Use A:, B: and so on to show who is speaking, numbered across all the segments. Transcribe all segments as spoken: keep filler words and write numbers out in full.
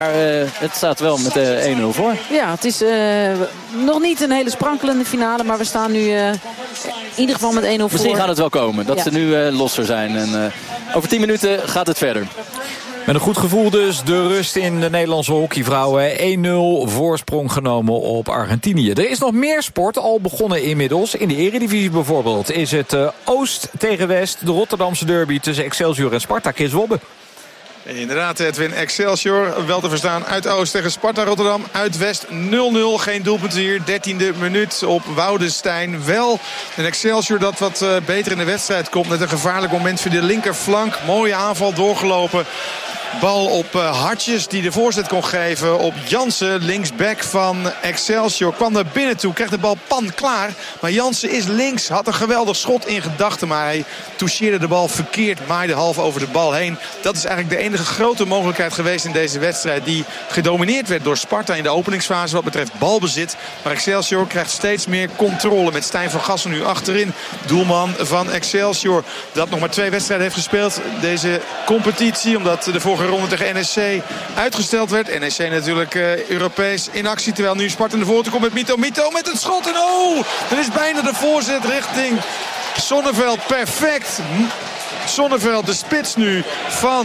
A: Maar uh, het staat wel met uh, één nul voor.
B: Ja, het is uh, nog niet een hele sprankelende finale. Maar we staan nu uh, in ieder geval met één nul voor.
A: Misschien gaat het wel komen. Dat ja. ze nu uh, losser zijn. En, uh, over tien minuten gaat het verder.
C: Met een goed gevoel dus de rust in de Nederlandse hockeyvrouwen. één nul voorsprong genomen op Argentinië. Er is nog meer sport al begonnen inmiddels. In de Eredivisie bijvoorbeeld is het uh, Oost tegen West. De Rotterdamse derby tussen Excelsior en Sparta. Chris Wobbe.
D: Inderdaad, Edwin. Excelsior, wel te verstaan, uit Oost tegen Sparta Rotterdam. Uit West nul nul, geen doelpunten hier. dertiende minuut op Woudestein. Wel een Excelsior dat wat uh, beter in de wedstrijd komt. Met een gevaarlijk moment via de linkerflank. Mooie aanval doorgelopen. Bal op uh, Hartjes die de voorzet kon geven op Jansen, linksback van Excelsior. Kwam naar binnen toe, kreeg de bal pan klaar. Maar Jansen is links, had een geweldig schot in gedachten. Maar hij toucheerde de bal verkeerd, maaide half over de bal heen. Dat is eigenlijk de enige grote mogelijkheid geweest in deze wedstrijd. Die gedomineerd werd door Sparta in de openingsfase wat betreft balbezit. Maar Excelsior krijgt steeds meer controle met Stijn van Gassel nu achterin. Doelman van Excelsior dat nog maar twee wedstrijden heeft gespeeld. Deze competitie, omdat de vorige ronde tegen N E C uitgesteld werd. N E C natuurlijk uh, Europees in actie. Terwijl nu Sparta naar voren komt met Mito. Mito met een schot. En oh, dat is bijna de voorzet richting Sonneveld. Perfect. Sonneveld, de spits nu van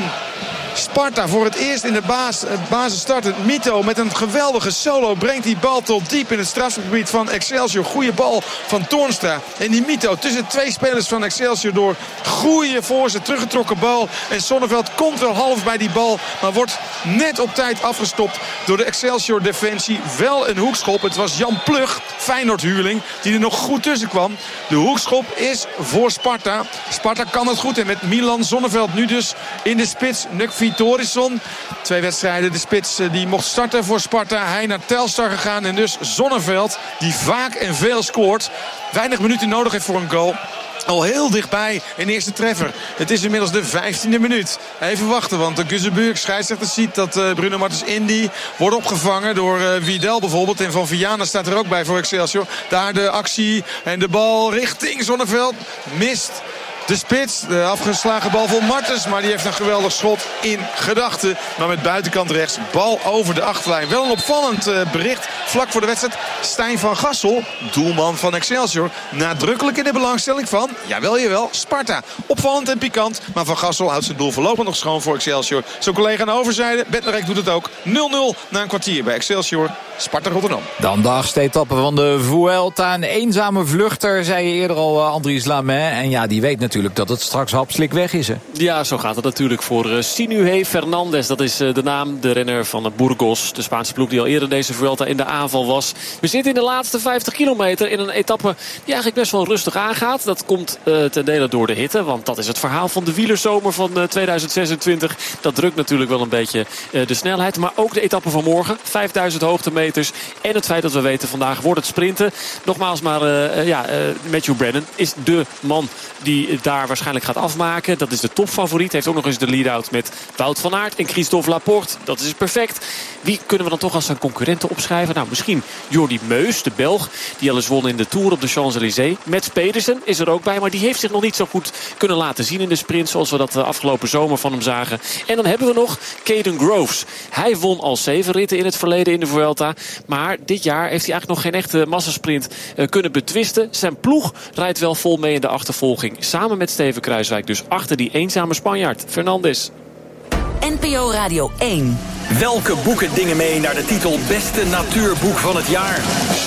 D: Sparta voor het eerst in de baas, basis startend. Mito met een geweldige solo brengt die bal tot diep in het strafgebied van Excelsior. Goede bal van Toornstra. En die Mito tussen twee spelers van Excelsior door. Goede voorzet, teruggetrokken bal. En Sonneveld komt wel half bij die bal. Maar wordt net op tijd afgestopt door de Excelsior defensie. Wel een hoekschop. Het was Jan Plug, Feyenoord-huurling, die er nog goed tussen kwam. De hoekschop is voor Sparta. Sparta kan het goed. En met Milan Sonneveld nu dus in de spits. Nukvi Torisson. Twee wedstrijden. De spits die mocht starten voor Sparta. Hij naar Telstar gegaan. En dus Sonneveld die vaak en veel scoort. Weinig minuten nodig heeft voor een goal. Al heel dichtbij een eerste treffer. Het is inmiddels de vijftiende minuut. Even wachten, want de Guzzeburg scheidsrechter ziet dat uh, Bruno Martens Indy wordt opgevangen door uh, Wiedel bijvoorbeeld. En Van Vianen staat er ook bij voor Excelsior. Daar de actie en de bal richting Sonneveld. Mist de spits, de afgeslagen bal voor Martens. Maar die heeft een geweldig schot in gedachten. Maar met buitenkant rechts, bal over de achterlijn. Wel een opvallend uh, bericht vlak voor de wedstrijd. Stijn van Gassel, doelman van Excelsior. Nadrukkelijk in de belangstelling van, jawel jawel, Sparta. Opvallend en pikant. Maar Van Gassel houdt zijn doel voorlopig nog schoon voor Excelsior. Zijn collega aan de overzijde, Bednarek doet het ook. nul nul na een kwartier bij Excelsior. Sparta Rotterdam.
C: Dan de achtste etappe van de Vuelta. Een eenzame vluchter, zei je eerder al, uh, Andries Lamet. En ja, die weet natuurlijk dat het straks hapslik weg is, hè?
E: Ja, zo gaat het natuurlijk voor uh, Sinuhe Fernandez. Dat is uh, de naam, de renner van uh, Burgos. De Spaanse ploeg die al eerder deze Vuelta in de aanval was. We zitten in de laatste vijftig kilometer in een etappe die eigenlijk best wel rustig aangaat. Dat komt uh, ten dele door de hitte. Want dat is het verhaal van de wielerzomer van uh, tweeduizend zesentwintig. Dat drukt natuurlijk wel een beetje uh, de snelheid. Maar ook de etappe van morgen. vijfduizend hoogtemeters. En het feit dat we weten, vandaag wordt het sprinten. Nogmaals, maar uh, uh, ja, uh, Matthew Brennan is de man die daar waarschijnlijk gaat afmaken. Dat is de topfavoriet. Heeft ook nog eens de lead-out met Wout van Aert en Christophe Laporte. Dat is perfect. Wie kunnen we dan toch als zijn concurrenten opschrijven? Nou, misschien Jordi Meus, de Belg. Die al eens won in de Tour op de Champs-Élysées. Mats Pedersen is er ook bij. Maar die heeft zich nog niet zo goed kunnen laten zien in de sprint. Zoals we dat de afgelopen zomer van hem zagen. En dan hebben we nog Caden Groves. Hij won al zeven ritten in het verleden in de Vuelta. Maar dit jaar heeft hij eigenlijk nog geen echte massasprint uh, kunnen betwisten. Zijn ploeg rijdt wel vol mee in de achtervolging. Samen met Steven Kruiswijk. Dus achter die eenzame Spanjaard, Fernandes.
F: N P O Radio één.
G: Welke boeken dingen mee naar de titel Beste Natuurboek van het Jaar?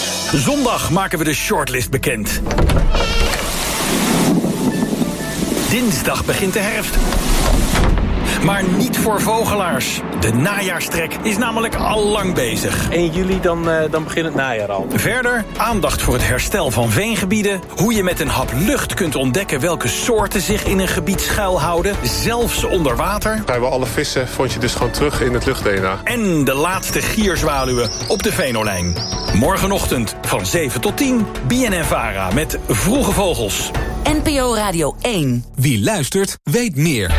G: Zondag maken we de shortlist bekend. Dinsdag begint de herfst. Maar niet voor vogelaars. De najaarstrek is namelijk al lang bezig.
H: één juli dan, uh, dan begint het najaar al.
G: Verder aandacht voor het herstel van veengebieden. Hoe je met een hap lucht kunt ontdekken welke soorten zich in een gebied schuilhouden. Zelfs onder water.
I: Bij alle vissen vond je dus gewoon terug in het lucht-D N A.
G: En de laatste gierzwaluwen op de Venolijn. Morgenochtend van zeven tot tien. B N N Vara met Vroege Vogels.
F: N P O Radio één.
J: Wie luistert, weet meer.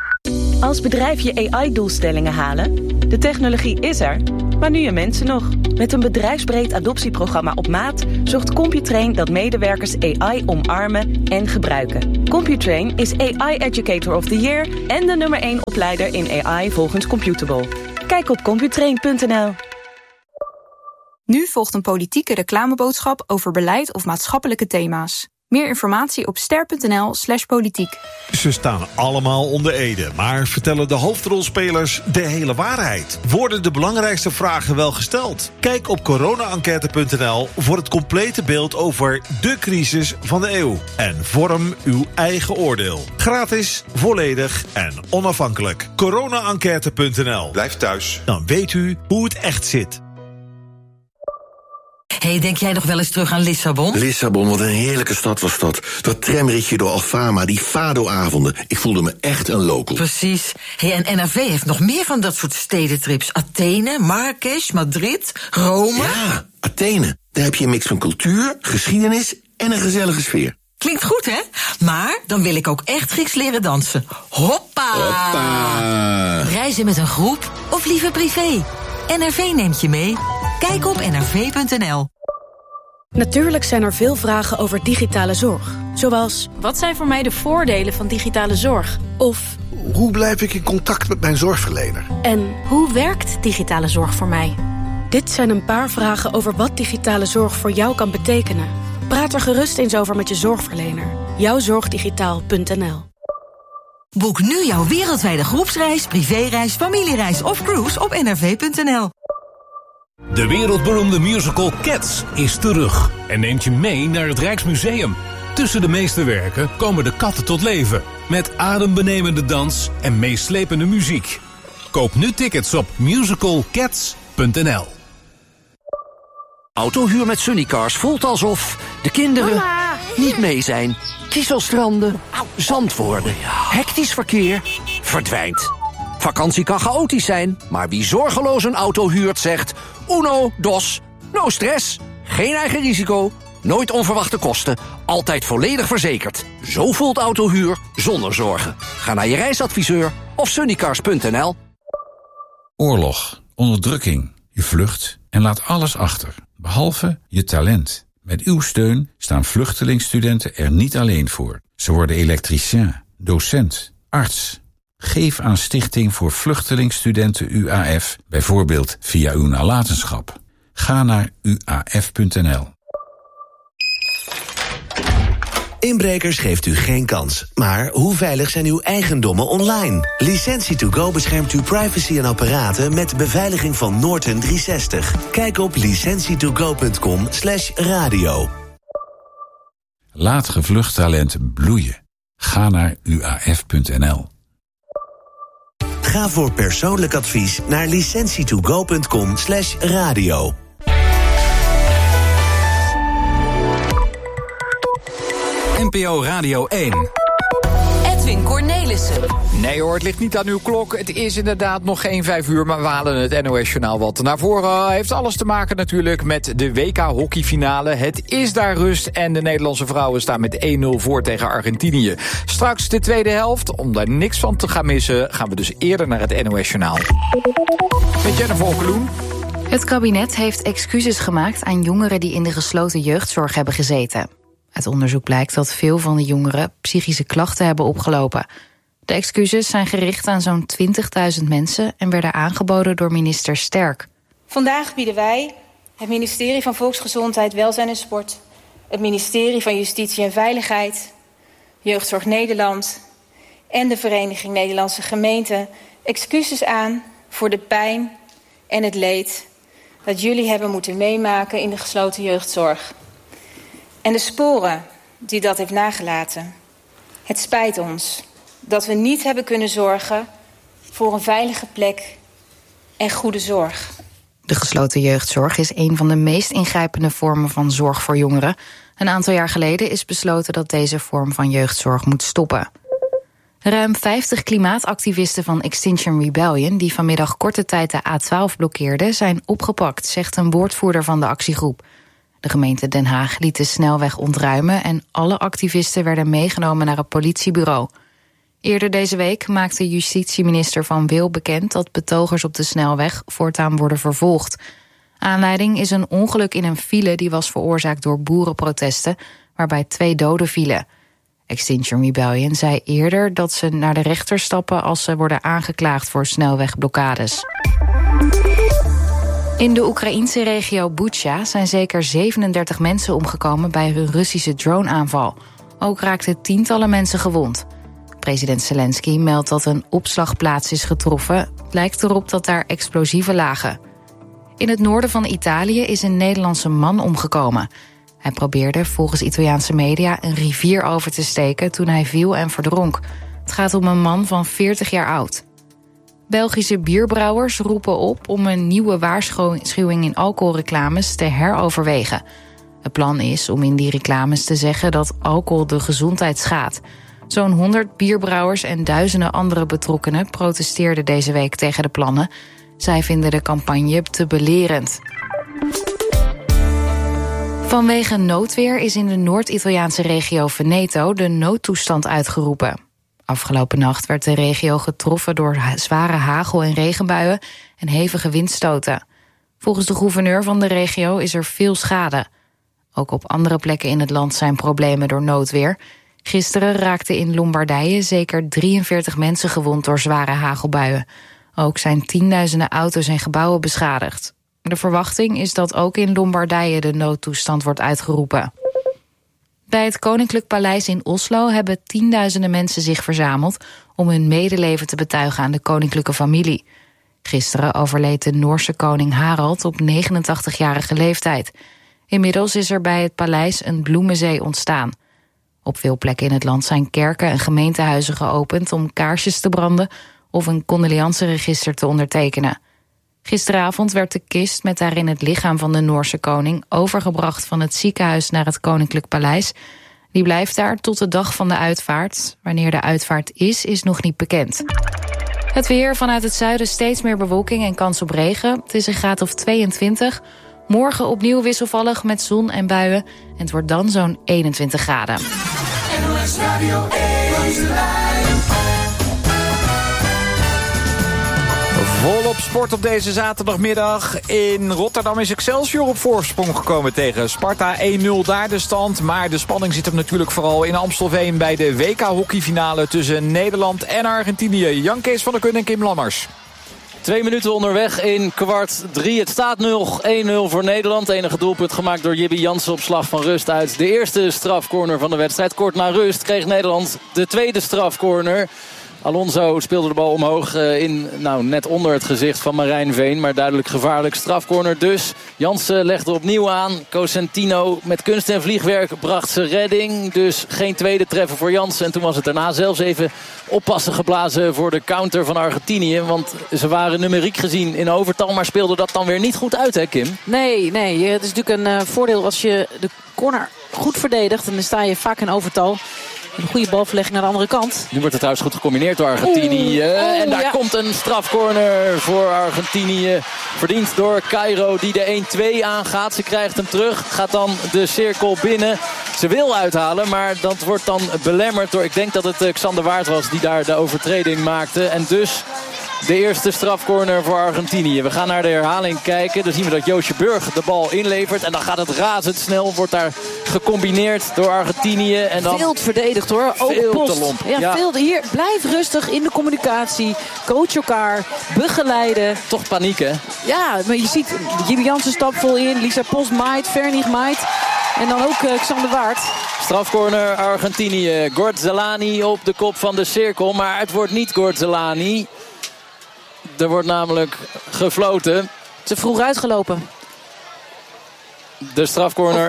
K: Als bedrijf je A I-doelstellingen halen, de technologie is er, maar nu je mensen nog. Met een bedrijfsbreed adoptieprogramma op maat zorgt Computrain dat medewerkers A I omarmen en gebruiken. Computrain is A I Educator of the Year en de nummer één opleider in A I volgens Computable. Kijk op computrain punt n l.
L: Nu volgt een politieke reclameboodschap over beleid of maatschappelijke thema's. Meer informatie op ster punt n l slash politiek.
M: Ze staan allemaal onder ede, maar vertellen de hoofdrolspelers de hele waarheid? Worden de belangrijkste vragen wel gesteld? Kijk op corona enquête punt n l voor het complete beeld over de crisis van de eeuw. En vorm uw eigen oordeel. Gratis, volledig en onafhankelijk. corona enquête punt n l.
N: Blijf thuis.
M: Dan weet u hoe het echt zit.
O: Hey, denk jij nog wel eens terug aan Lissabon?
N: Lissabon, wat een heerlijke stad was dat. Dat tramritje door Alfama, die Fado-avonden. Ik voelde me echt een local.
O: Precies. Hey, en N R V heeft nog meer van dat soort stedentrips. Athene, Marrakesh, Madrid, Rome.
N: Ja, Athene. Daar heb je een mix van cultuur, geschiedenis en een gezellige sfeer.
O: Klinkt goed, hè? Maar dan wil ik ook echt Grieks leren dansen. Hoppa!
N: Hoppa!
O: Reizen met een groep of liever privé? N R V neemt je mee. Kijk op n r v punt n l.
P: Natuurlijk zijn er veel vragen over digitale zorg. Zoals,
Q: wat zijn voor mij de voordelen van digitale zorg?
P: Of,
R: hoe blijf ik in contact met mijn zorgverlener?
Q: En hoe werkt digitale zorg voor mij?
P: Dit zijn een paar vragen over wat digitale zorg voor jou kan betekenen. Praat er gerust eens over met je zorgverlener. jouwzorgdigitaal punt n l.
O: Boek nu jouw wereldwijde groepsreis, privéreis, familiereis of cruise op n r v punt n l.
J: De wereldberoemde musical Cats is terug en neemt je mee naar het Rijksmuseum. Tussen de meesterwerken komen de katten tot leven, met adembenemende dans en meeslepende muziek. Koop nu tickets op musical cats punt n l.
S: Autohuur met Sunnycars voelt alsof de kinderen
Q: Mama.
S: niet mee zijn. Kieselstranden, zand worden, hectisch verkeer verdwijnt. Vakantie kan chaotisch zijn, maar wie zorgeloos een auto huurt zegt uno, dos, no stress, geen eigen risico, nooit onverwachte kosten, altijd volledig verzekerd. Zo voelt autohuur zonder zorgen. Ga naar je reisadviseur of sunnycars punt n l.
T: Oorlog, onderdrukking, je vlucht en laat alles achter, behalve je talent. Met uw steun staan vluchtelingstudenten er niet alleen voor. Ze worden elektricien, docent, arts. Geef aan Stichting voor Vluchtelingstudenten U A F, bijvoorbeeld via uw nalatenschap. Ga naar u a f punt n l.
U: Inbrekers geeft u geen kans. Maar hoe veilig zijn uw eigendommen online? Licentie to go beschermt uw privacy en apparaten met beveiliging van Norton driehonderdzestig. Kijk op licentie to go punt com slash radio.
T: Laat gevlucht talent bloeien. Ga naar u a f punt n l.
U: Ga voor persoonlijk advies naar licentie to go punt com slash radio.
J: N P O Radio één.
F: Edwin Cornelissen.
C: Nee hoor, het ligt niet aan uw klok. Het is inderdaad nog geen vijf uur, maar we halen het N O S-journaal wat naar voren. Heeft alles te maken natuurlijk met de W K-hockeyfinale. Het is daar rust en de Nederlandse vrouwen staan met één nul voor tegen Argentinië. Straks de tweede helft. Om daar niks van te gaan missen, gaan we dus eerder naar het N O S-journaal. Met Jennifer Okkeloen.
V: Het kabinet heeft excuses gemaakt aan jongeren die in de gesloten jeugdzorg hebben gezeten. Uit onderzoek blijkt dat veel van de jongeren psychische klachten hebben opgelopen. De excuses zijn gericht aan zo'n twintigduizend mensen en werden aangeboden door minister Sterk.
W: Vandaag bieden wij, het ministerie van Volksgezondheid, Welzijn en Sport, het ministerie van Justitie en Veiligheid, Jeugdzorg Nederland en de Vereniging Nederlandse Gemeenten excuses aan voor de pijn en het leed dat jullie hebben moeten meemaken in de gesloten jeugdzorg. En de sporen die dat heeft nagelaten. Het spijt ons dat we niet hebben kunnen zorgen voor een veilige plek en goede zorg.
V: De gesloten jeugdzorg is een van de meest ingrijpende vormen van zorg voor jongeren. Een aantal jaar geleden is besloten dat deze vorm van jeugdzorg moet stoppen. Ruim vijftig klimaatactivisten van Extinction Rebellion, die vanmiddag korte tijd de A twaalf blokkeerden, zijn opgepakt, zegt een woordvoerder van de actiegroep. De gemeente Den Haag liet de snelweg ontruimen en alle activisten werden meegenomen naar het politiebureau. Eerder deze week maakte justitieminister Van Wil bekend dat betogers op de snelweg voortaan worden vervolgd. Aanleiding is een ongeluk in een file die was veroorzaakt door boerenprotesten, waarbij twee doden vielen. Extinction Rebellion zei eerder dat ze naar de rechter stappen als ze worden aangeklaagd voor snelwegblokkades. In de Oekraïense regio Butsja zijn zeker zevenendertig mensen omgekomen bij een Russische droneaanval. Ook raakten tientallen mensen gewond. President Zelensky meldt dat een opslagplaats is getroffen. Het lijkt erop dat daar explosieven lagen. In het noorden van Italië is een Nederlandse man omgekomen. Hij probeerde volgens Italiaanse media een rivier over te steken toen hij viel en verdronk. Het gaat om een man van veertig jaar oud. Belgische bierbrouwers roepen op om een nieuwe waarschuwing in alcoholreclames te heroverwegen. Het plan is om in die reclames te zeggen dat alcohol de gezondheid schaadt. Zo'n honderd bierbrouwers en duizenden andere betrokkenen protesteerden deze week tegen de plannen. Zij vinden de campagne te belerend. Vanwege noodweer is in de Noord-Italiaanse regio Veneto de noodtoestand uitgeroepen. Afgelopen nacht werd de regio getroffen door zware hagel- en regenbuien en hevige windstoten. Volgens de gouverneur van de regio is er veel schade. Ook op andere plekken in het land zijn problemen door noodweer. Gisteren raakten in Lombardije zeker drieënveertig mensen gewond door zware hagelbuien. Ook zijn tienduizenden auto's en gebouwen beschadigd. De verwachting is dat ook in Lombardije de noodtoestand wordt uitgeroepen. Bij het Koninklijk Paleis in Oslo hebben tienduizenden mensen zich verzameld om hun medeleven te betuigen aan de koninklijke familie. Gisteren overleed de Noorse koning Harald op negenentachtigjarige leeftijd. Inmiddels is er bij het paleis een bloemenzee ontstaan. Op veel plekken in het land zijn kerken en gemeentehuizen geopend om kaarsjes te branden of een condoleanceregister te ondertekenen. Gisteravond werd de kist met daarin het lichaam van de Noorse koning overgebracht van het ziekenhuis naar het Koninklijk Paleis. Die blijft daar tot de dag van de uitvaart. Wanneer de uitvaart is, is nog niet bekend. Het weer: vanuit het zuiden steeds meer bewolking en kans op regen. Het is een graad of tweeëntwintig. Morgen opnieuw wisselvallig met zon en buien. En het wordt dan zo'n eenentwintig graden.
A: N O S Radio één.
C: Volop sport op deze zaterdagmiddag. In Rotterdam is Excelsior op voorsprong gekomen tegen Sparta. één nul daar de stand. Maar de spanning zit er natuurlijk vooral in Amstelveen bij de W K-hockeyfinale tussen Nederland en Argentinië. Jan Kees van der Kun en Kim Lammers.
B: Twee minuten onderweg in kwart drie. Het staat nog één nul voor Nederland. Enige doelpunt gemaakt door Jibby Jansen op slag van rust uit de eerste strafcorner van de wedstrijd. Kort na rust kreeg Nederland de tweede strafcorner. Alonso speelde de bal omhoog in, nou, net onder het gezicht van Marijn Veen. Maar duidelijk gevaarlijk. Strafcorner dus. Jansen legde opnieuw aan. Cosentino met kunst en vliegwerk bracht zijn redding. Dus geen tweede treffer voor Jansen. En toen was het daarna zelfs even oppassen geblazen voor de counter van Argentinië. Want ze waren numeriek gezien in overtal. Maar speelden dat dan weer niet goed uit, hè Kim?
D: Nee, nee. Het is natuurlijk een uh, voordeel als je de corner goed verdedigt. En dan sta je vaak in overtal. Een goede balverlegging naar de andere kant.
B: Nu wordt het trouwens goed gecombineerd door Argentinië. Oeh, oeh, en daar ja. komt een strafcorner voor Argentinië. Verdiend door Cairo die de één twee aangaat. Ze krijgt hem terug. Gaat dan de cirkel binnen. Ze wil uithalen, maar dat wordt dan belemmerd door... Ik denk dat het Xander Waard was die daar de overtreding maakte. En dus de eerste strafcorner voor Argentinië. We gaan naar de herhaling kijken. Dan zien we dat Joosje Burg de bal inlevert. En dan gaat het razendsnel. Wordt daar gecombineerd door Argentinië. En dan
D: veel verdedigd hoor. Ook
B: veel
D: post.
B: te lomp.
D: Ja,
B: ja.
D: Veel, hier, blijf rustig in de communicatie. Coach elkaar. Begeleiden.
B: Toch paniek hè?
D: Ja, maar je ziet Jimmy Jansen stapt vol in. Lisa Post maait. Vernig maait. En dan ook uh, Xander Waard.
B: Strafcorner Argentinië. Gorzelani op de kop van de cirkel. Maar het wordt niet Gorzelani. Er wordt namelijk gefloten.
D: Te vroeg uitgelopen.
B: De strafcorner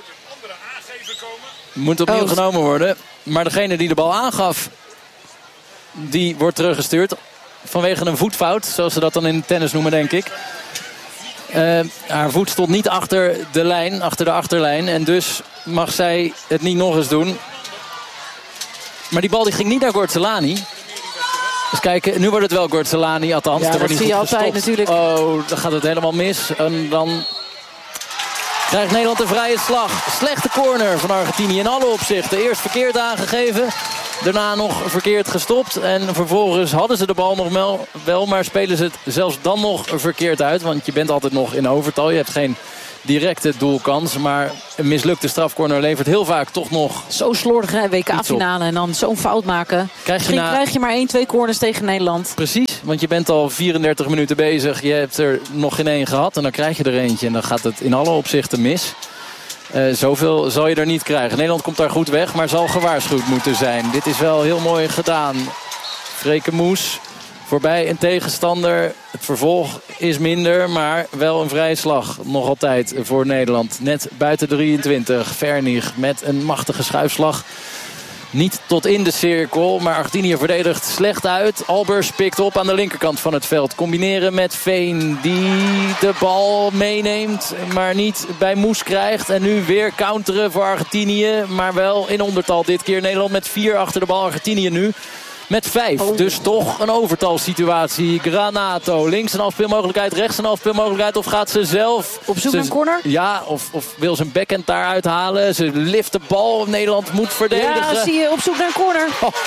B: moet opnieuw oh. genomen worden. Maar degene die de bal aangaf, die wordt teruggestuurd. Vanwege een voetfout, zoals ze dat dan in tennis noemen, denk ik. Uh, haar voet stond niet achter de lijn, achter de achterlijn. En dus mag zij het niet nog eens doen. Maar die bal die ging niet naar Gorzelani. Dus kijken, nu wordt het wel Gorzelani, althans.
D: Ja,
B: dat
D: zie je altijd natuurlijk.
B: Oh, dan gaat het helemaal mis. En dan krijgt Nederland een vrije slag. Slechte corner van Argentinië in alle opzichten. Eerst verkeerd aangegeven. Daarna nog verkeerd gestopt. En vervolgens hadden ze de bal nog wel, wel, maar spelen ze het zelfs dan nog verkeerd uit. Want je bent altijd nog in overtal. Je hebt geen directe doelkans. Maar een mislukte strafcorner levert heel vaak toch nog...
D: Zo slordig, hè? W K-finale en dan zo'n fout maken.
B: Krijg je
D: Misschien
B: na...
D: krijg je maar één, twee corners tegen Nederland.
B: Precies, want je bent al vierendertig minuten bezig. Je hebt er nog geen één gehad. En dan krijg je er eentje. En dan gaat het in alle opzichten mis. Uh, zoveel zal je er niet krijgen. Nederland komt daar goed weg, maar zal gewaarschuwd moeten zijn. Dit is wel heel mooi gedaan. Freke Moes voorbij een tegenstander. Het vervolg is minder, maar wel een vrije slag. Nog altijd voor Nederland. Net buiten drieëntwintig. Vernig met een machtige schuifslag. Niet tot in de cirkel, maar Argentinië verdedigt slecht uit. Albers pikt op aan de linkerkant van het veld. Combineren met Veen, die de bal meeneemt, maar niet bij Moes krijgt. En nu weer counteren voor Argentinië, maar wel in ondertal. Dit keer Nederland met vier achter de bal. Argentinië nu met vijf. Oh. Dus toch een overtalsituatie. Granato, links een afspeelmogelijkheid, rechts een afspeelmogelijkheid. Of gaat ze zelf...
D: Op zoek naar een corner?
B: Ja, of, of wil ze een backhand daar uithalen. Ze lift de bal. Nederland moet verdedigen.
D: Ja, zie je, op zoek naar een corner.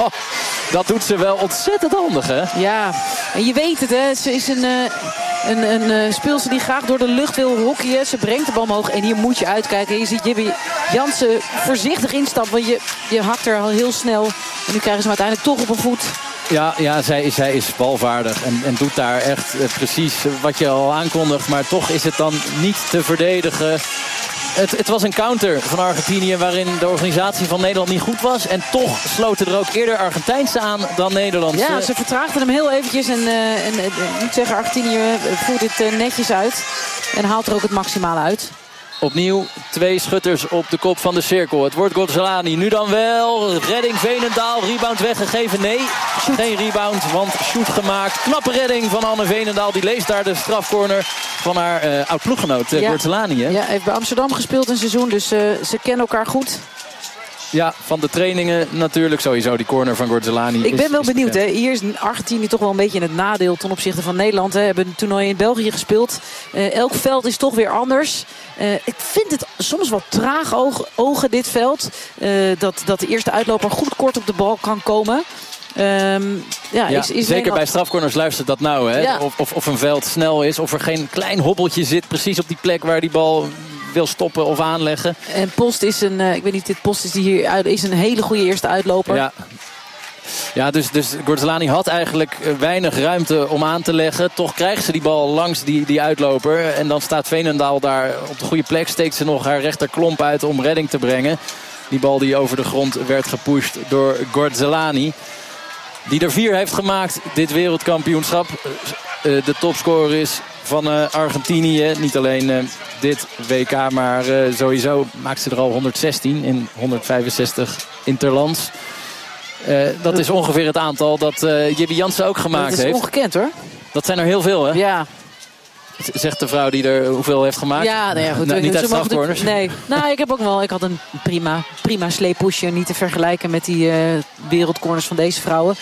B: Dat doet ze wel ontzettend handig, hè?
D: Ja, en je weet het, hè. Ze is een, een, een, een speelster die graag door de lucht wil hockeyen. Ze brengt de bal omhoog en hier moet je uitkijken. Je ziet Jibby Jansen voorzichtig instappen. Want je, je hakt er al heel snel. En nu krijgen ze hem uiteindelijk toch op een voet.
B: Ja, ja zij, zij is balvaardig en, en doet daar echt eh, precies wat je al aankondigt. Maar toch is het dan niet te verdedigen. Het, het was een counter van Argentinië waarin de organisatie van Nederland niet goed was. En toch sloten er ook eerder Argentijnse aan dan Nederlandse.
D: Ja, ze vertraagden hem heel eventjes. En, uh, en uh, moet zeggen, Argentinië voert dit uh, netjes uit. En haalt er ook het maximale uit.
B: Opnieuw twee schutters op de kop van de cirkel. Het wordt Gotzelani. Nu dan wel. Redding Veenendaal. Rebound weggegeven. Nee, shoot. Geen rebound, want shoot gemaakt. Knappe redding van Anne Veenendaal. Die leest daar de strafcorner van haar uh, oud-ploeggenoot uh, ja. Gotzelani. Hè?
D: Ja, heeft bij Amsterdam gespeeld een seizoen. Dus uh, ze kennen elkaar goed.
B: Ja, van de trainingen natuurlijk sowieso die corner van Gotzelani.
D: Ik ben
B: is,
D: wel
B: is
D: benieuwd. Hè. Hier is Argentinië toch wel een beetje in het nadeel ten opzichte van Nederland. Ze hebben een toernooi in België gespeeld. Uh, elk veld is toch weer anders. Uh, ik vind het soms wat traag oog, ogen dit veld. Uh, dat, dat de eerste uitloper goed kort op de bal kan komen. Um, ja,
B: ja,
D: is, is
B: zeker
D: Nederland...
B: bij strafcorners luistert dat nou. Hè?
D: Ja.
B: Of, of, of een veld snel is. Of er geen klein hobbeltje zit precies op die plek waar die bal wil stoppen of aanleggen.
D: En Post is een, uh, ik weet niet, dit Post is die hier uit, is een hele goede eerste uitloper.
B: Ja. Ja, dus, dus Gotzelani had eigenlijk weinig ruimte om aan te leggen. Toch krijgt ze die bal langs die, die uitloper. En dan staat Veenendaal daar op de goede plek. Steekt ze nog haar rechterklomp uit om redding te brengen. Die bal die over de grond werd gepusht door Gotzelani. Die er vier heeft gemaakt dit wereldkampioenschap. Uh, de topscorer is van uh, Argentinië. Niet alleen uh, dit W K, maar uh, sowieso maakt ze er al honderdzestien in honderdvijfenzestig interlands. Uh, dat is ongeveer het aantal dat uh, Jibby Jansen ook gemaakt heeft.
D: Dat is
B: heeft.
D: ongekend, hoor.
B: Dat zijn er heel veel, hè?
D: Ja.
B: Zegt de vrouw die er hoeveel heeft gemaakt.
D: Ja, nou ja, goed.
B: Nou, niet uit strafcorners.
D: Nee, nou, ik heb ook wel. Ik had een prima, prima sleepusje. Niet te vergelijken met die uh, wereldcorners van deze vrouwen.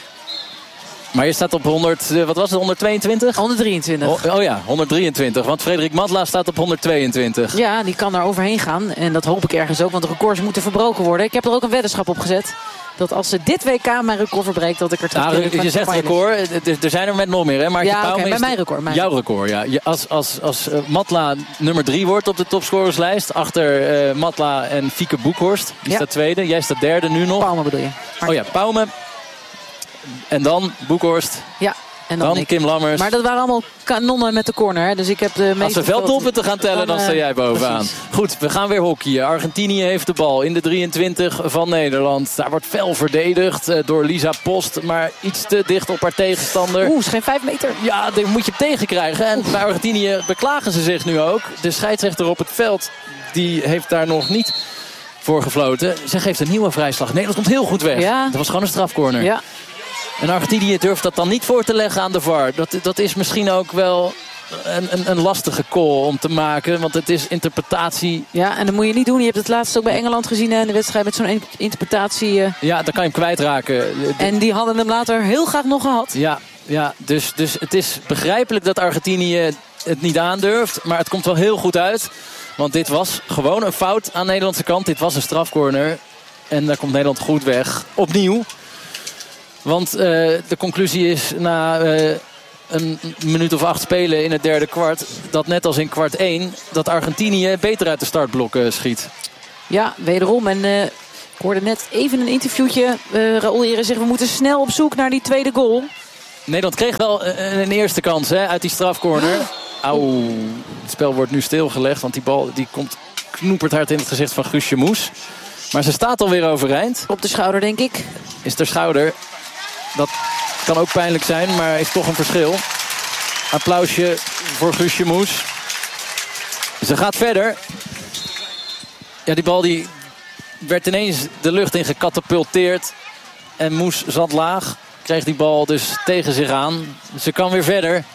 B: Maar je staat op honderd, wat was het, honderdtweeëntwintig?
D: honderdrieëntwintig.
B: Oh, oh ja, honderdrieëntwintig. Want Frederik Matla staat op honderdtweeëntwintig.
D: Ja, die kan daar overheen gaan. En dat hoop ik ergens ook, want de records moeten verbroken worden. Ik heb er ook een weddenschap op gezet. Dat als ze dit W K mijn record verbreekt, dat ik er terug
B: nou, je zegt record, er zijn er met nog meer, hè? Maar
D: ja, oké, okay, bij mijn record. Mijn
B: jouw record, ja. Als, als, als uh, Matla nummer drie wordt op de topscorerslijst, achter uh, Matla en Fieke Boekhorst, die ja. staat tweede. Jij staat derde nu nog.
D: Pauwme bedoel je?
B: Maar... Oh ja, Pauwme. En dan Boekhorst.
D: Ja. En dan,
B: dan Kim Lammers.
D: Maar dat waren allemaal kanonnen met de corner. Hè? Dus ik heb de meeste...
B: Als we velddoelpunten gaan tellen, dan, dan sta jij bovenaan. Precies. Goed, we gaan weer hockeyen. Argentinië heeft de bal in de drieëntwintig van Nederland. Daar wordt fel verdedigd door Lisa Post. Maar iets te dicht op haar tegenstander.
D: Oeh, is geen vijf meter.
B: Ja, daar moet je tegenkrijgen. En bij Argentinië beklagen ze zich nu ook. De scheidsrechter op het veld, die heeft daar nog niet voor gefloten. Ze geeft een nieuwe vrijslag. Nederland komt heel goed weg.
D: Ja.
B: Dat was gewoon een strafcorner.
D: Ja.
B: En Argentinië durft dat dan niet voor te leggen aan de V A R. Dat, dat is misschien ook wel een, een, een lastige call om te maken. Want het is interpretatie.
D: Ja, en dat moet je niet doen. Je hebt het laatst ook bij Engeland gezien in de wedstrijd met zo'n interpretatie. Uh...
B: Ja, dan kan je hem kwijtraken.
D: En die hadden hem later heel graag nog gehad.
B: Ja, ja dus, dus het is begrijpelijk dat Argentinië het niet aandurft. Maar het komt wel heel goed uit. Want dit was gewoon een fout aan de Nederlandse kant. Dit was een strafcorner. En daar komt Nederland goed weg. Opnieuw. Want uh, de conclusie is na uh, een minuut of acht spelen in het derde kwart... dat net als in kwart één, dat Argentinië beter uit de startblokken schiet.
D: Ja, wederom. En uh, ik hoorde net even een interviewtje. Uh, Raoul Eren zegt, we moeten snel op zoek naar die tweede goal.
B: Nederland kreeg wel een, een eerste kans hè, uit die strafcorner. Auw, het spel wordt nu stilgelegd. Want die bal die komt knoeperd hard in het gezicht van Guusje Moes. Maar ze staat alweer overeind.
D: Op de schouder, denk ik.
B: Is ter schouder. Dat kan ook pijnlijk zijn, maar is toch een verschil. Applausje voor Guusje Moes. Ze gaat verder. Ja, die bal die werd ineens de lucht in gecatapulteerd. En Moes zat laag. Kreeg die bal dus tegen zich aan. Ze kan weer verder.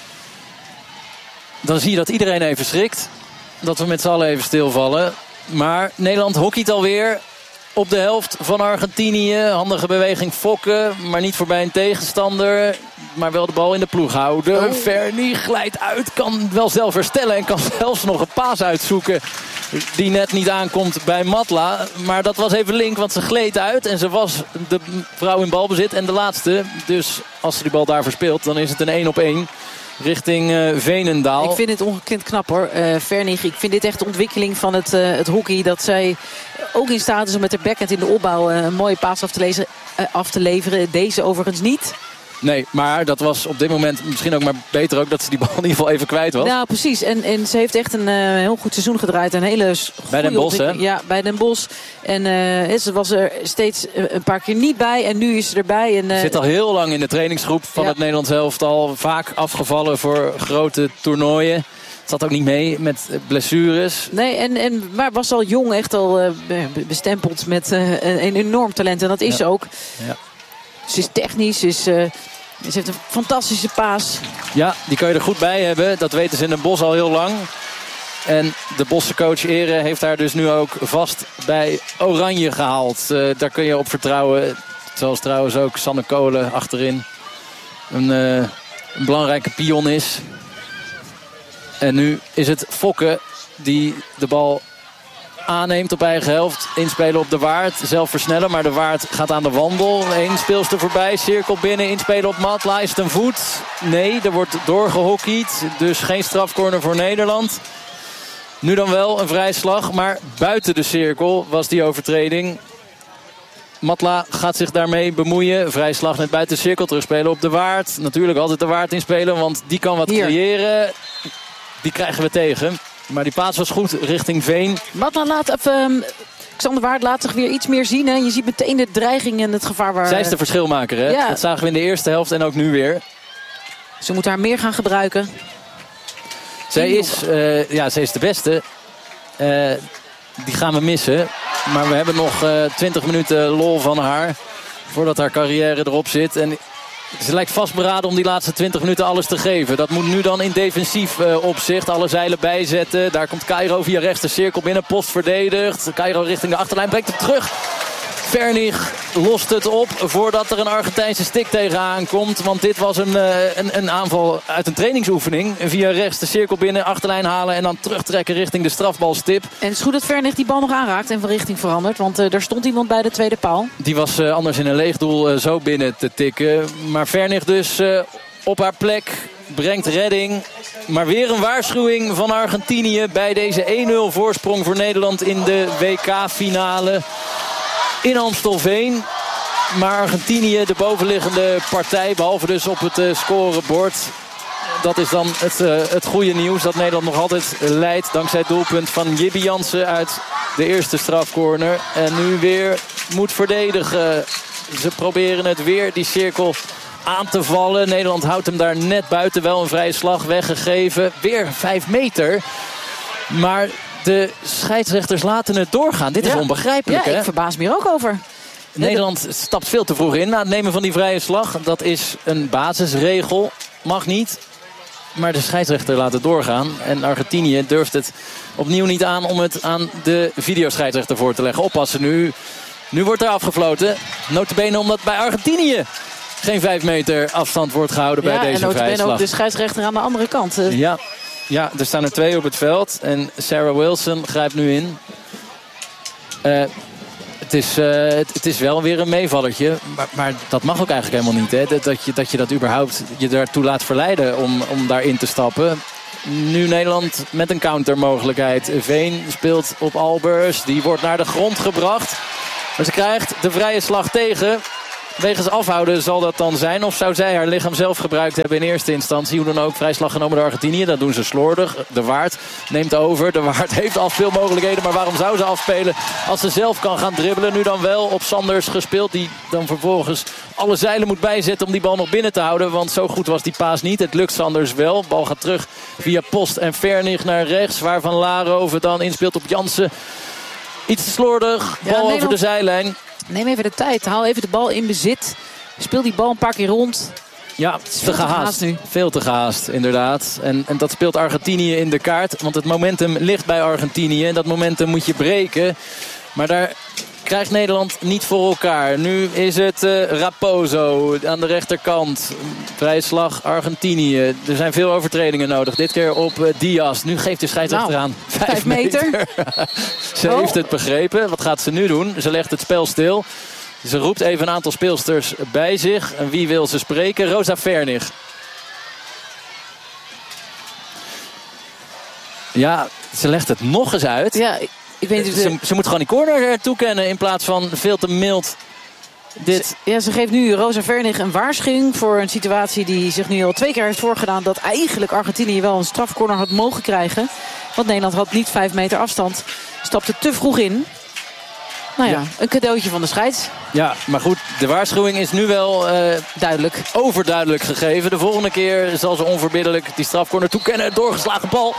B: Dan zie je dat iedereen even schrikt. Dat we met z'n allen even stilvallen. Maar Nederland hockeyt alweer op de helft van Argentinië. Handige beweging fokken, maar niet voorbij een tegenstander. Maar wel de bal in de ploeg houden. Oh. Vernie glijdt uit, kan wel zelf herstellen. En kan zelfs nog een paas uitzoeken die net niet aankomt bij Matla. Maar dat was even link, want ze gleed uit. En ze was de vrouw in balbezit en de laatste. Dus als ze die bal daar verspeelt, dan is het een één op één. Richting uh, Veenendaal.
D: Ik vind het ongekend knap hoor. Uh, Vernig, ik vind dit echt de ontwikkeling van het, uh, het hockey. Dat zij ook in staat is om met de backhand in de opbouw uh, een mooie paas af te, lezen, uh, af te leveren. Deze overigens niet.
B: Nee, maar dat was op dit moment misschien ook maar beter ook dat ze die bal in ieder geval even kwijt was.
D: Nou, precies. En, en ze heeft echt een uh, heel goed seizoen gedraaid. Een hele
B: bij Den Bosch, hè?
D: Ja, bij Den Bosch. En uh, ze was er steeds een paar keer niet bij. En nu is ze erbij. En, uh,
B: zit al heel lang in de trainingsgroep van ja. het Nederlands elftal. Vaak afgevallen voor grote toernooien. Zat ook niet mee met blessures.
D: Nee, en, en, maar was al jong echt al uh, bestempeld met uh, een enorm talent. En dat is
B: ja.
D: ze ook.
B: Ja.
D: Ze is technisch, ze, is, uh, ze heeft een fantastische paas.
B: Ja, die kan je er goed bij hebben. Dat weten ze in Den Bosch al heel lang. En de Bosse coach Ere heeft haar dus nu ook vast bij Oranje gehaald. Uh, daar kun je op vertrouwen. Zoals trouwens ook Sanne Kolen achterin een, uh, een belangrijke pion is. En nu is het Fokke die de bal aanneemt op eigen helft. Inspelen op de Waard. Zelf versnellen, maar de Waard gaat aan de wandel. Eén speelster voorbij. Cirkel binnen. Inspelen op Matla. Is het een voet? Nee, er wordt doorgehockeyd. Dus geen strafcorner voor Nederland. Nu dan wel een vrijslag. Maar buiten de cirkel was die overtreding. Matla gaat zich daarmee bemoeien. Vrijslag net buiten de cirkel. Terugspelen op de Waard. Natuurlijk altijd de Waard inspelen, want die kan wat Hier. creëren. Die krijgen we tegen. Maar die paas was goed richting Veen.
D: Matla laat even... Xander Waard laat zich weer iets meer zien. Hè. Je ziet meteen de dreiging en het gevaar waar...
B: Zij is de verschilmaker, hè? Ja. Dat zagen we in de eerste helft en ook nu weer.
D: Ze moet haar meer gaan gebruiken.
B: Zij is, uh, ja, zij is de beste. Uh, die gaan we missen. Maar we hebben nog uh, twintig minuten lol van haar. Voordat haar carrière erop zit. En ze lijkt vastberaden om die laatste twintig minuten alles te geven. Dat moet nu dan in defensief uh, opzicht. Alle zeilen bijzetten. Daar komt Cairo via rechts de cirkel binnen. Post verdedigd. Cairo richting de achterlijn. Brengt hem terug. Vernig lost het op voordat er een Argentijnse stik tegenaan komt. Want dit was een, uh, een, een aanval uit een trainingsoefening. Via rechts de cirkel binnen, achterlijn halen en dan terugtrekken richting de strafbalstip.
D: En het is goed dat Vernig die bal nog aanraakt en van richting verandert. Want uh, er stond iemand bij de tweede paal.
B: Die was uh, anders in een leeg doel uh, zo binnen te tikken. Maar Vernig dus uh, op haar plek brengt redding. Maar weer een waarschuwing van Argentinië bij deze één nul voorsprong voor Nederland in de W K-finale. In Amstelveen. Maar Argentinië de bovenliggende partij. Behalve dus op het uh, scorebord. Dat is dan het, uh, het goede nieuws. Dat Nederland nog altijd leidt. Dankzij het doelpunt van Jibbe Jansen uit de eerste strafcorner. En nu weer moet verdedigen. Ze proberen het weer die cirkel aan te vallen. Nederland houdt hem daar net buiten. Wel een vrije slag weggegeven. Weer vijf meter. Maar de scheidsrechters laten het doorgaan. Dit is ja. onbegrijpelijk.
D: Ja,
B: hè?
D: Ik verbaas me hier ook over.
B: Nederland stapt veel te vroeg in na het nemen van die vrije slag. Dat is een basisregel. Mag niet. Maar de scheidsrechter laat het doorgaan. En Argentinië durft het opnieuw niet aan om het aan de videoscheidsrechter voor te leggen. Oppassen nu. Nu wordt er afgefloten. Notabene omdat bij Argentinië geen vijf meter afstand wordt gehouden ja, bij deze vrije slag. Ja, en notabene
D: ook de scheidsrechter aan de andere kant.
B: Ja. Ja, er staan er twee op het veld. En Sarah Wilson grijpt nu in. Uh, het is, uh, het, het is wel weer een meevallertje. Maar, maar dat mag ook eigenlijk helemaal niet. Hè? Dat, dat, je, dat je dat überhaupt je daartoe laat verleiden om, om daarin te stappen. Nu Nederland met een countermogelijkheid. Veen speelt op Albers. Die wordt naar de grond gebracht. Maar ze krijgt de vrije slag tegen. Wegens afhouden zal dat dan zijn. Of zou zij haar lichaam zelf gebruikt hebben in eerste instantie. Hoe dan ook, vrijslag genomen door Argentinië. Dat doen ze slordig. De Waard neemt over. De Waard heeft afspeelmogelijkheden. Maar waarom zou ze afspelen als ze zelf kan gaan dribbelen? Nu dan wel op Sanders gespeeld. Die dan vervolgens alle zeilen moet bijzetten om die bal nog binnen te houden. Want zo goed was die paas niet. Het lukt Sanders wel. Bal gaat terug via Post en Vernig naar rechts. Waar Van Laarhoven dan inspeelt op Jansen. Iets te slordig. Bal ja, over Nederland... de zijlijn.
D: Neem even de tijd. Haal even de bal in bezit. Speel die bal een paar keer rond.
B: Ja, te gehaast. gehaast nu. Veel te gehaast, inderdaad. En, en dat speelt Argentinië in de kaart. Want het momentum ligt bij Argentinië. En dat momentum moet je breken. Maar daar krijgt Nederland niet voor elkaar. Nu is het uh, Raposo aan de rechterkant. Vrije slag Argentinië. Er zijn veel overtredingen nodig. Dit keer op uh, Diaz. Nu geeft de scheidsrechter nou, aan. Vijf, vijf meter. meter. Ze oh. heeft het begrepen. Wat gaat ze nu doen? Ze legt het spel stil. Ze roept even een aantal speelsters bij zich. En wie wil ze spreken? Rosa Vernig. Ja, ze legt het nog eens uit.
D: Ja, ik weet niet
B: ze, ze moet gewoon die corner toekennen in plaats van veel te mild. Dit.
D: Ze, ja, ze geeft nu Rosa Vernig een waarschuwing voor een situatie die zich nu al twee keer heeft voorgedaan. Dat eigenlijk Argentinië wel een strafcorner had mogen krijgen. Want Nederland had niet vijf meter afstand. Stapte te vroeg in. Nou ja, ja, een cadeautje van de scheids.
B: Ja, maar goed, de waarschuwing is nu wel uh,
D: duidelijk.
B: Overduidelijk gegeven. De volgende keer zal ze onverbiddelijk die strafcorner toekennen. Doorgeslagen bal.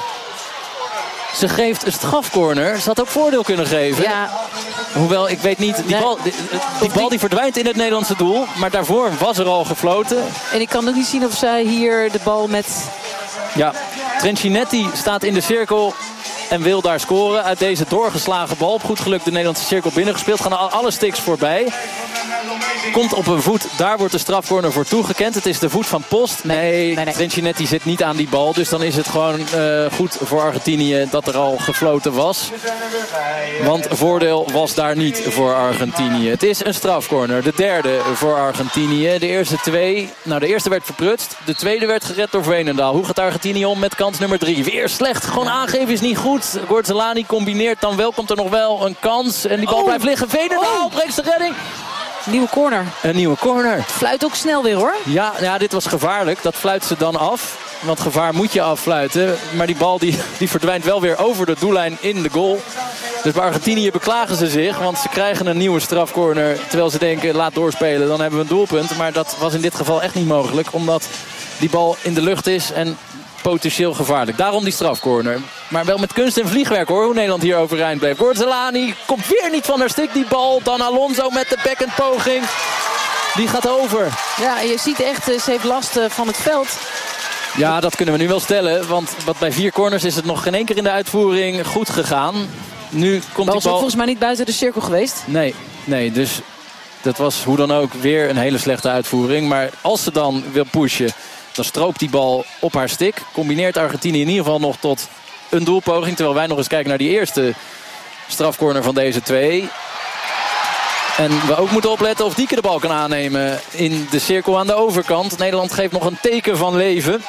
B: Ze geeft een strafcorner. Ze had ook voordeel kunnen geven. Ja. Hoewel, ik weet niet. Die, nee. bal, die, die bal die verdwijnt in het Nederlandse doel. Maar daarvoor was er al gefloten.
D: En ik kan ook niet zien of zij hier de bal met...
B: Ja, Trencinetti staat in de cirkel en wil daar scoren uit deze doorgeslagen bal. Op goed geluk de Nederlandse cirkel binnengespeeld. Gaan alle sticks voorbij. Komt op een voet. Daar wordt de strafcorner voor toegekend. Het is de voet van Post. Nee, nee, nee. Trencinetti zit niet aan die bal. Dus dan is het gewoon uh, goed voor Argentinië dat er al gefloten was. Want voordeel was daar niet voor Argentinië. Het is een strafcorner. De derde voor Argentinië. De eerste twee. Nou, de eerste werd verprutst. De tweede werd gered door Veenendaal. Hoe gaat Argentinië om met kans nummer drie? Weer slecht. Gewoon aangeven is niet goed. Gordzelani combineert dan wel. Komt er nog wel een kans. En die bal oh. blijft liggen. Veenendaal oh. brengt de redding.
D: Nieuwe corner.
B: Een nieuwe corner.
D: Fluit ook snel weer hoor.
B: Ja, ja, dit was gevaarlijk. Dat fluit ze dan af. Want gevaar moet je affluiten. Maar die bal die, die verdwijnt wel weer over de doellijn in de goal. Dus bij Argentinië beklagen ze zich. Want ze krijgen een nieuwe strafcorner. Terwijl ze denken, laat doorspelen. Dan hebben we een doelpunt. Maar dat was in dit geval echt niet mogelijk. Omdat die bal in de lucht is. En potentieel gevaarlijk. Daarom die strafcorner. Maar wel met kunst en vliegwerk hoor. Hoe Nederland hier overeind bleef. Gordzelani komt weer niet van haar stik die bal. Dan Alonso met de backhand poging. Die gaat over.
D: Ja, je ziet echt, ze heeft last van het veld.
B: Ja, dat kunnen we nu wel stellen. Want wat bij vier corners is het nog geen één keer in de uitvoering goed gegaan. Nu komt
D: bal
B: die bal...
D: is ook volgens mij niet buiten de cirkel geweest.
B: Nee, nee, dus dat was hoe dan ook weer een hele slechte uitvoering. Maar als ze dan wil pushen, dan stroopt die bal op haar stick. Combineert Argentinië in ieder geval nog tot een doelpoging. Terwijl wij nog eens kijken naar die eerste strafcorner van deze twee. En we ook moeten opletten of Dieke de bal kan aannemen in de cirkel aan de overkant. Nederland geeft nog een teken van leven.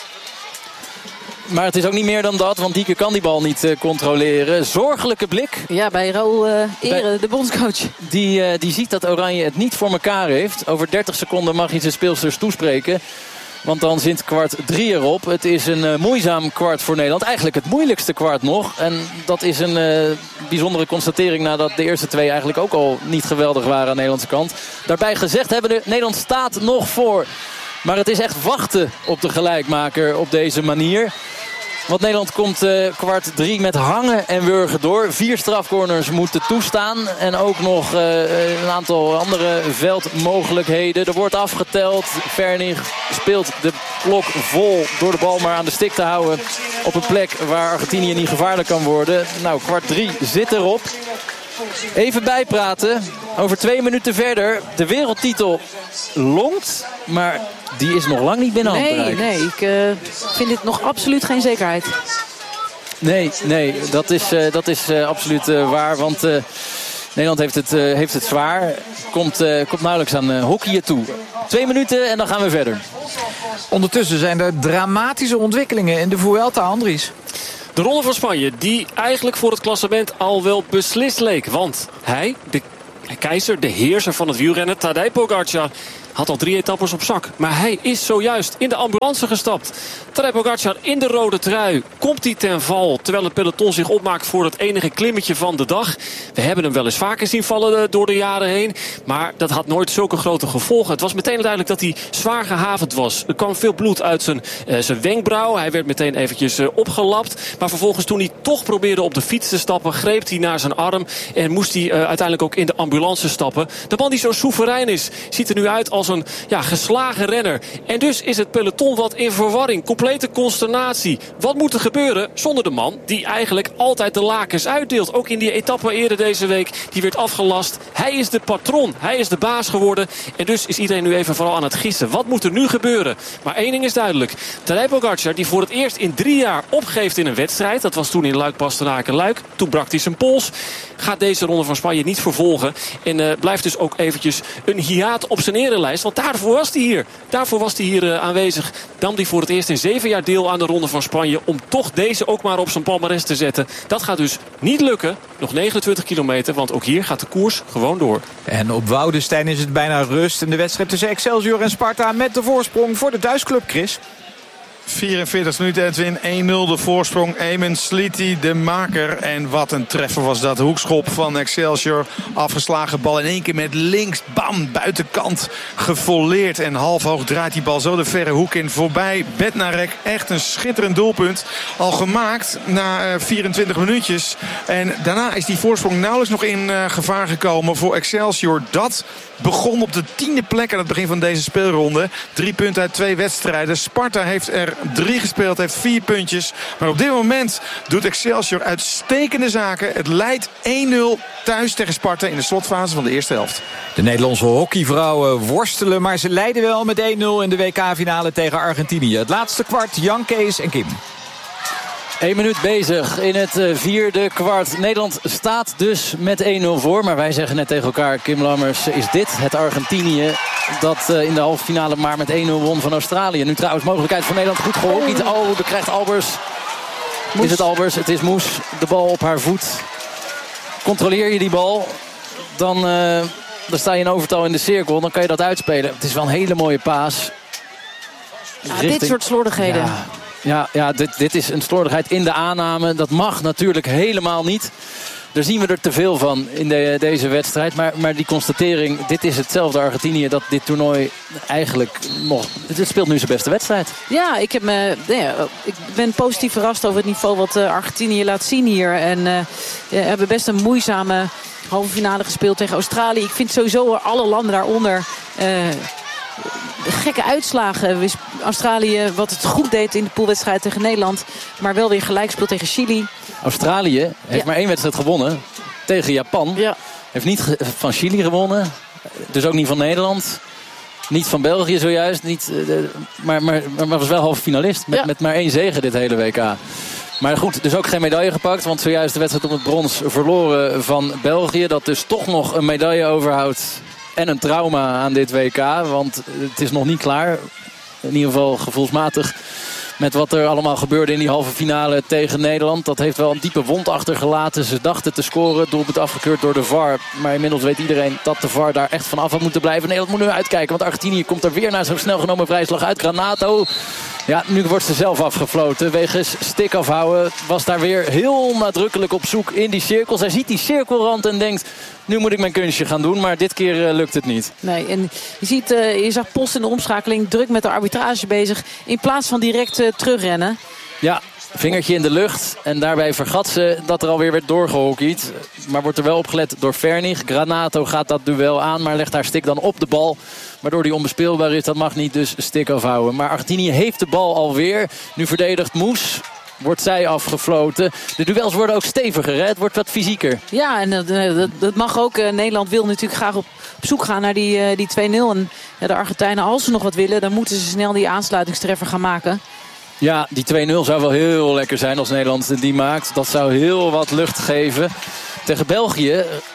B: Maar het is ook niet meer dan dat, want Dieke kan die bal niet uh, controleren. Zorgelijke blik.
D: Ja, bij Raoul uh, Ere, bij, de bondscoach.
B: Die, uh, die ziet dat Oranje het niet voor elkaar heeft. Over dertig seconden mag hij zijn speelsters toespreken. Want dan zit kwart drie erop. Het is een uh, moeizaam kwart voor Nederland. Eigenlijk het moeilijkste kwart nog. En dat is een uh, bijzondere constatering nadat de eerste twee eigenlijk ook al niet geweldig waren aan de Nederlandse kant. Daarbij gezegd hebben we, Nederland staat nog voor. Maar het is echt wachten op de gelijkmaker op deze manier. Want Nederland komt uh, kwart drie met hangen en wurgen door. Vier strafcorners moeten toestaan. En ook nog uh, een aantal andere veldmogelijkheden. Er wordt afgeteld. Vernig speelt de klok vol door de bal maar aan de stick te houden. Op een plek waar Argentinië niet gevaarlijk kan worden. Nou, kwart drie zit erop. Even bijpraten. Over twee minuten verder. De wereldtitel longt. Maar die is nog lang niet binnen handbereik.
D: Nee, nee. Ik uh, vind dit nog absoluut geen zekerheid.
B: Nee, nee. Dat is, uh, dat is uh, absoluut uh, waar. Want uh, Nederland heeft het, uh, heeft het zwaar. Komt, uh, komt nauwelijks aan uh, hockeyen toe. Twee minuten en dan gaan we verder.
C: Ondertussen zijn er dramatische ontwikkelingen in de Vuelta, Andries.
E: De Ronde van Spanje, die eigenlijk voor het klassement al wel beslist leek. Want hij, de keizer, de heerser van het wielrennen, Tadej Pogačar, had al drie etappes op zak. Maar hij is zojuist in de ambulance gestapt. Tadej Pogačar in de rode trui. Komt hij ten val terwijl het peloton zich opmaakt voor het enige klimmetje van de dag. We hebben hem wel eens vaker zien vallen door de jaren heen. Maar dat had nooit zulke grote gevolgen. Het was meteen duidelijk dat hij zwaar gehavend was. Er kwam veel bloed uit zijn, uh, zijn wenkbrauw. Hij werd meteen eventjes uh, opgelapt. Maar vervolgens toen hij toch probeerde op de fiets te stappen, greep hij naar zijn arm. En moest hij uh, uiteindelijk ook in de ambulance stappen. De man die zo soeverein is, ziet er nu uit als een ja, geslagen renner. En dus is het peloton wat in verwarring. Complete consternatie. Wat moet er gebeuren zonder de man die eigenlijk altijd de lakens uitdeelt? Ook in die etappe eerder deze week. Die werd afgelast. Hij is de patron. Hij is de baas geworden. En dus is iedereen nu even vooral aan het gissen. Wat moet er nu gebeuren? Maar één ding is duidelijk. Tadej Pogačar, die voor het eerst in drie jaar opgeeft in een wedstrijd. Dat was toen in Luik-Bastenaken-Luik. Toen brak hij zijn pols. Gaat deze Ronde van Spanje niet vervolgen. En uh, blijft dus ook eventjes een hiaat op zijn erenlijst. Want daarvoor was hij hier. Daarvoor was hij hier uh, aanwezig. Nam hij voor het eerst in zeven jaar deel aan de Ronde van Spanje. Om toch deze ook maar op zijn palmares te zetten. Dat gaat dus niet lukken. Nog negenentwintig kilometer. Want ook hier gaat de koers gewoon door.
C: En op Woudestein is het bijna rust. In de wedstrijd tussen Excelsior en Sparta met de voorsprong voor de Duitsclub, Chris.
H: vierenveertig minuten, Edwin. één nul de voorsprong. Eamon Sliti, de maker. En wat een treffer was dat. Hoekschop van Excelsior. Afgeslagen bal in één keer met links. Bam, buitenkant gevolleerd. En half hoog draait die bal zo de verre hoek in. Voorbij Bednarek. Echt een schitterend doelpunt. Al gemaakt na uh, vierentwintig minuutjes. En daarna is die voorsprong nauwelijks nog in uh, gevaar gekomen voor Excelsior. Dat begon op de tiende plek aan het begin van deze speelronde. Drie punten uit twee wedstrijden. Sparta heeft er drie gespeeld, heeft vier puntjes. Maar op dit moment doet Excelsior uitstekende zaken. Het leidt één nul thuis tegen Sparta in de slotfase van de eerste helft.
C: De Nederlandse hockeyvrouwen worstelen, maar ze leiden wel met één nul in de W K-finale tegen Argentinië. Het laatste kwart, Jan, Kees en Kim.
B: Eén minuut bezig in het uh, vierde kwart. Nederland staat dus met één nul voor. Maar wij zeggen net tegen elkaar, Kim Lammers, is dit het Argentinië dat uh, in de halve finale maar met één nul won van Australië? Nu trouwens mogelijkheid voor Nederland goed gehockeyd. Oh, dan krijgt Albers. Moes. Is het Albers? Het is Moes. De bal op haar voet. Controleer je die bal, dan, uh, dan sta je in overtal in de cirkel. Dan kan je dat uitspelen. Het is wel een hele mooie paas.
D: Ja, Richting... Dit soort slordigheden.
B: Ja. Ja, ja dit, dit is een slordigheid in de aanname. Dat mag natuurlijk helemaal niet. Daar zien we er te veel van in de, deze wedstrijd. Maar, maar die constatering, dit is hetzelfde Argentinië dat dit toernooi eigenlijk nog... Het speelt nu zijn beste wedstrijd.
D: Ja, ik, heb me, ja, ik ben positief verrast over het niveau wat uh, Argentinië laat zien hier. En uh, ja, hebben best een moeizame halve finale gespeeld tegen Australië. Ik vind sowieso alle landen daaronder... Uh, gekke uitslagen. Australië, wat het goed deed in de poolwedstrijd tegen Nederland. Maar wel weer gelijk speelt tegen Chili.
B: Australië heeft ja. maar één wedstrijd gewonnen. Tegen Japan.
D: Ja.
B: Heeft niet ge- van Chili gewonnen. Dus ook niet van Nederland. Niet van België zojuist. Niet, uh, maar, maar, maar was wel halve finalist. Met, ja. met maar één zege dit hele W K. Maar goed, dus ook geen medaille gepakt. Want zojuist de wedstrijd om het brons verloren van België. Dat dus toch nog een medaille overhoudt. En een trauma aan dit W K. Want het is nog niet klaar. In ieder geval gevoelsmatig. Met wat er allemaal gebeurde in die halve finale tegen Nederland. Dat heeft wel een diepe wond achtergelaten. Ze dachten te scoren. Doelpunt afgekeurd door de V A R. Maar inmiddels weet iedereen dat de V A R daar echt van af had moeten blijven. Nederland moet nu uitkijken. Want Argentinië komt er weer naar zo'n snel genomen vrijslag uit. Granato. Ja, nu wordt ze zelf afgefloten. Wegens stik afhouden. Was daar weer heel nadrukkelijk op zoek in die cirkel. Zij ziet die cirkelrand en denkt... Nu moet ik mijn kunstje gaan doen, maar dit keer uh, lukt het niet.
D: Nee, en je ziet, uh, je zag Post in de omschakeling druk met de arbitrage bezig. In plaats van direct uh, terugrennen.
B: Ja, vingertje in de lucht. En daarbij vergat ze dat er alweer werd doorgehockeyd. Maar wordt er wel opgelet door Vernig. Granato gaat dat duel aan, maar legt haar stik dan op de bal. Waardoor die onbespeelbaar is, dat mag niet, dus stik afhouden. Maar Argentinië heeft de bal alweer. Nu verdedigt Moes. Wordt zij afgefloten. De duels worden ook steviger, hè? Het wordt wat fysieker.
D: Ja, en dat, dat, dat mag ook. Uh, Nederland wil natuurlijk graag op, op zoek gaan naar die, uh, die twee nul. En ja, de Argentijnen, als ze nog wat willen... dan moeten ze snel die aansluitingstreffer gaan maken.
B: Ja, die twee nul zou wel heel lekker zijn als Nederland die maakt. Dat zou heel wat lucht geven. Tegen België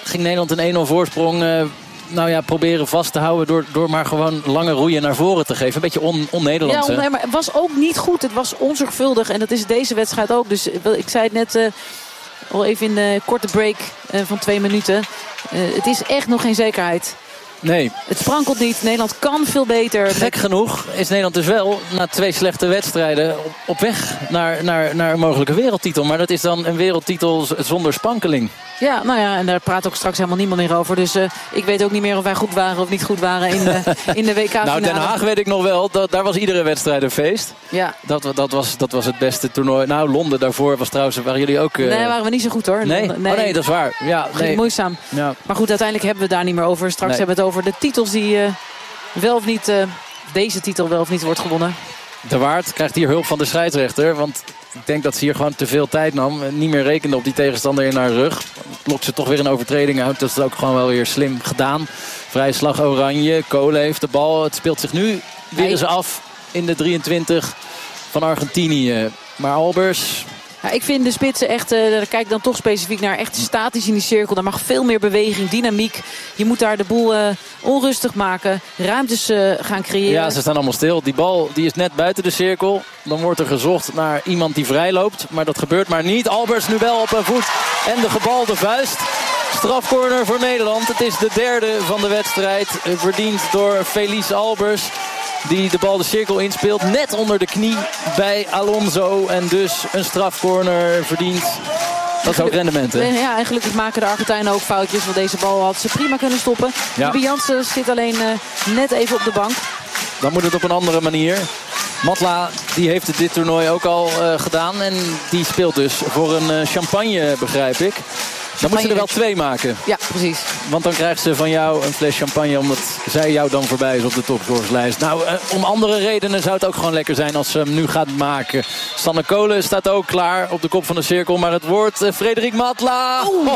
B: ging Nederland een één nul voorsprong... Uh, nou ja, proberen vast te houden door, door maar gewoon lange roeien naar voren te geven. Een beetje on, on-Nederlands.
D: Ja, on, maar het was ook niet goed. Het was onzorgvuldig. En dat is deze wedstrijd ook. Dus ik zei het net uh, al even in de korte break uh, van twee minuten. Uh, het is echt nog geen zekerheid.
B: Nee.
D: Het sprankelt niet. Nederland kan veel beter.
B: Gek genoeg is Nederland dus wel na twee slechte wedstrijden op, op weg naar, naar, naar een mogelijke wereldtitel. Maar dat is dan een wereldtitel z- zonder spankeling.
D: Ja, nou ja, en daar praat ook straks helemaal niemand meer over. Dus uh, ik weet ook niet meer of wij goed waren of niet goed waren in de, in de W K-finale.
B: Nou, Den Haag weet ik nog wel. Dat, daar was iedere wedstrijd een feest.
D: Ja.
B: Dat, dat, was, dat was het beste toernooi. Nou, Londen daarvoor was trouwens... Waren jullie ook... Uh...
D: Nee, waren we niet zo goed hoor.
B: Nee?
D: nee.
B: Oh nee, dat is waar. Ja, nee.
D: Moeizaam.
B: Ja.
D: Maar goed, uiteindelijk hebben we het daar niet meer over. Straks
B: nee.
D: hebben we het over de titels die uh, wel of niet... Uh, deze titel wel of niet wordt gewonnen.
B: De Waard krijgt hier hulp van de scheidsrechter. Want ik denk dat ze hier gewoon te veel tijd nam. Niet meer rekende op die tegenstander in haar rug. Lokt ze toch weer een overtreding uit. Dat is ook gewoon wel weer slim gedaan. Vrije slag Oranje. Kolen heeft de bal. Het speelt zich nu weer eens af in de drieëntwintig van Argentinië. Maar Albers...
D: Ja, ik vind de spitsen echt, uh, daar kijk ik dan toch specifiek naar, echt statisch in die cirkel. Daar mag veel meer beweging, dynamiek. Je moet daar de boel uh, onrustig maken, ruimtes uh, gaan creëren.
B: Ja, ze staan allemaal stil. Die bal die is net buiten de cirkel. Dan wordt er gezocht naar iemand die vrij loopt. Maar dat gebeurt maar niet. Albers nu wel op een voet en de gebalde vuist. Strafcorner voor Nederland. Het is de derde van de wedstrijd. Verdiend door Felice Albers. Die de bal de cirkel inspeelt. Net onder de knie bij Alonso. En dus een strafcorner verdient. Dat is ook rendement, hè?
D: Ja, en gelukkig maken de Argentijnen ook foutjes. Want deze bal had ze prima kunnen stoppen. Ja. Jansen zit alleen uh, net even op de bank.
B: Dan moet het op een andere manier. Matla die heeft het dit toernooi ook al uh, gedaan. En die speelt dus voor een uh, champagne, begrijp ik. Dan moet ze er wel twee maken.
D: Ja, precies.
B: Want dan krijgt ze van jou een fles champagne omdat zij jou dan voorbij is op de topscorerslijst. Nou, eh, om andere redenen zou het ook gewoon lekker zijn als ze hem nu gaat maken. Sanne Kolen staat ook klaar op de kop van de cirkel. Maar het wordt uh, Frederik Matla. Oh.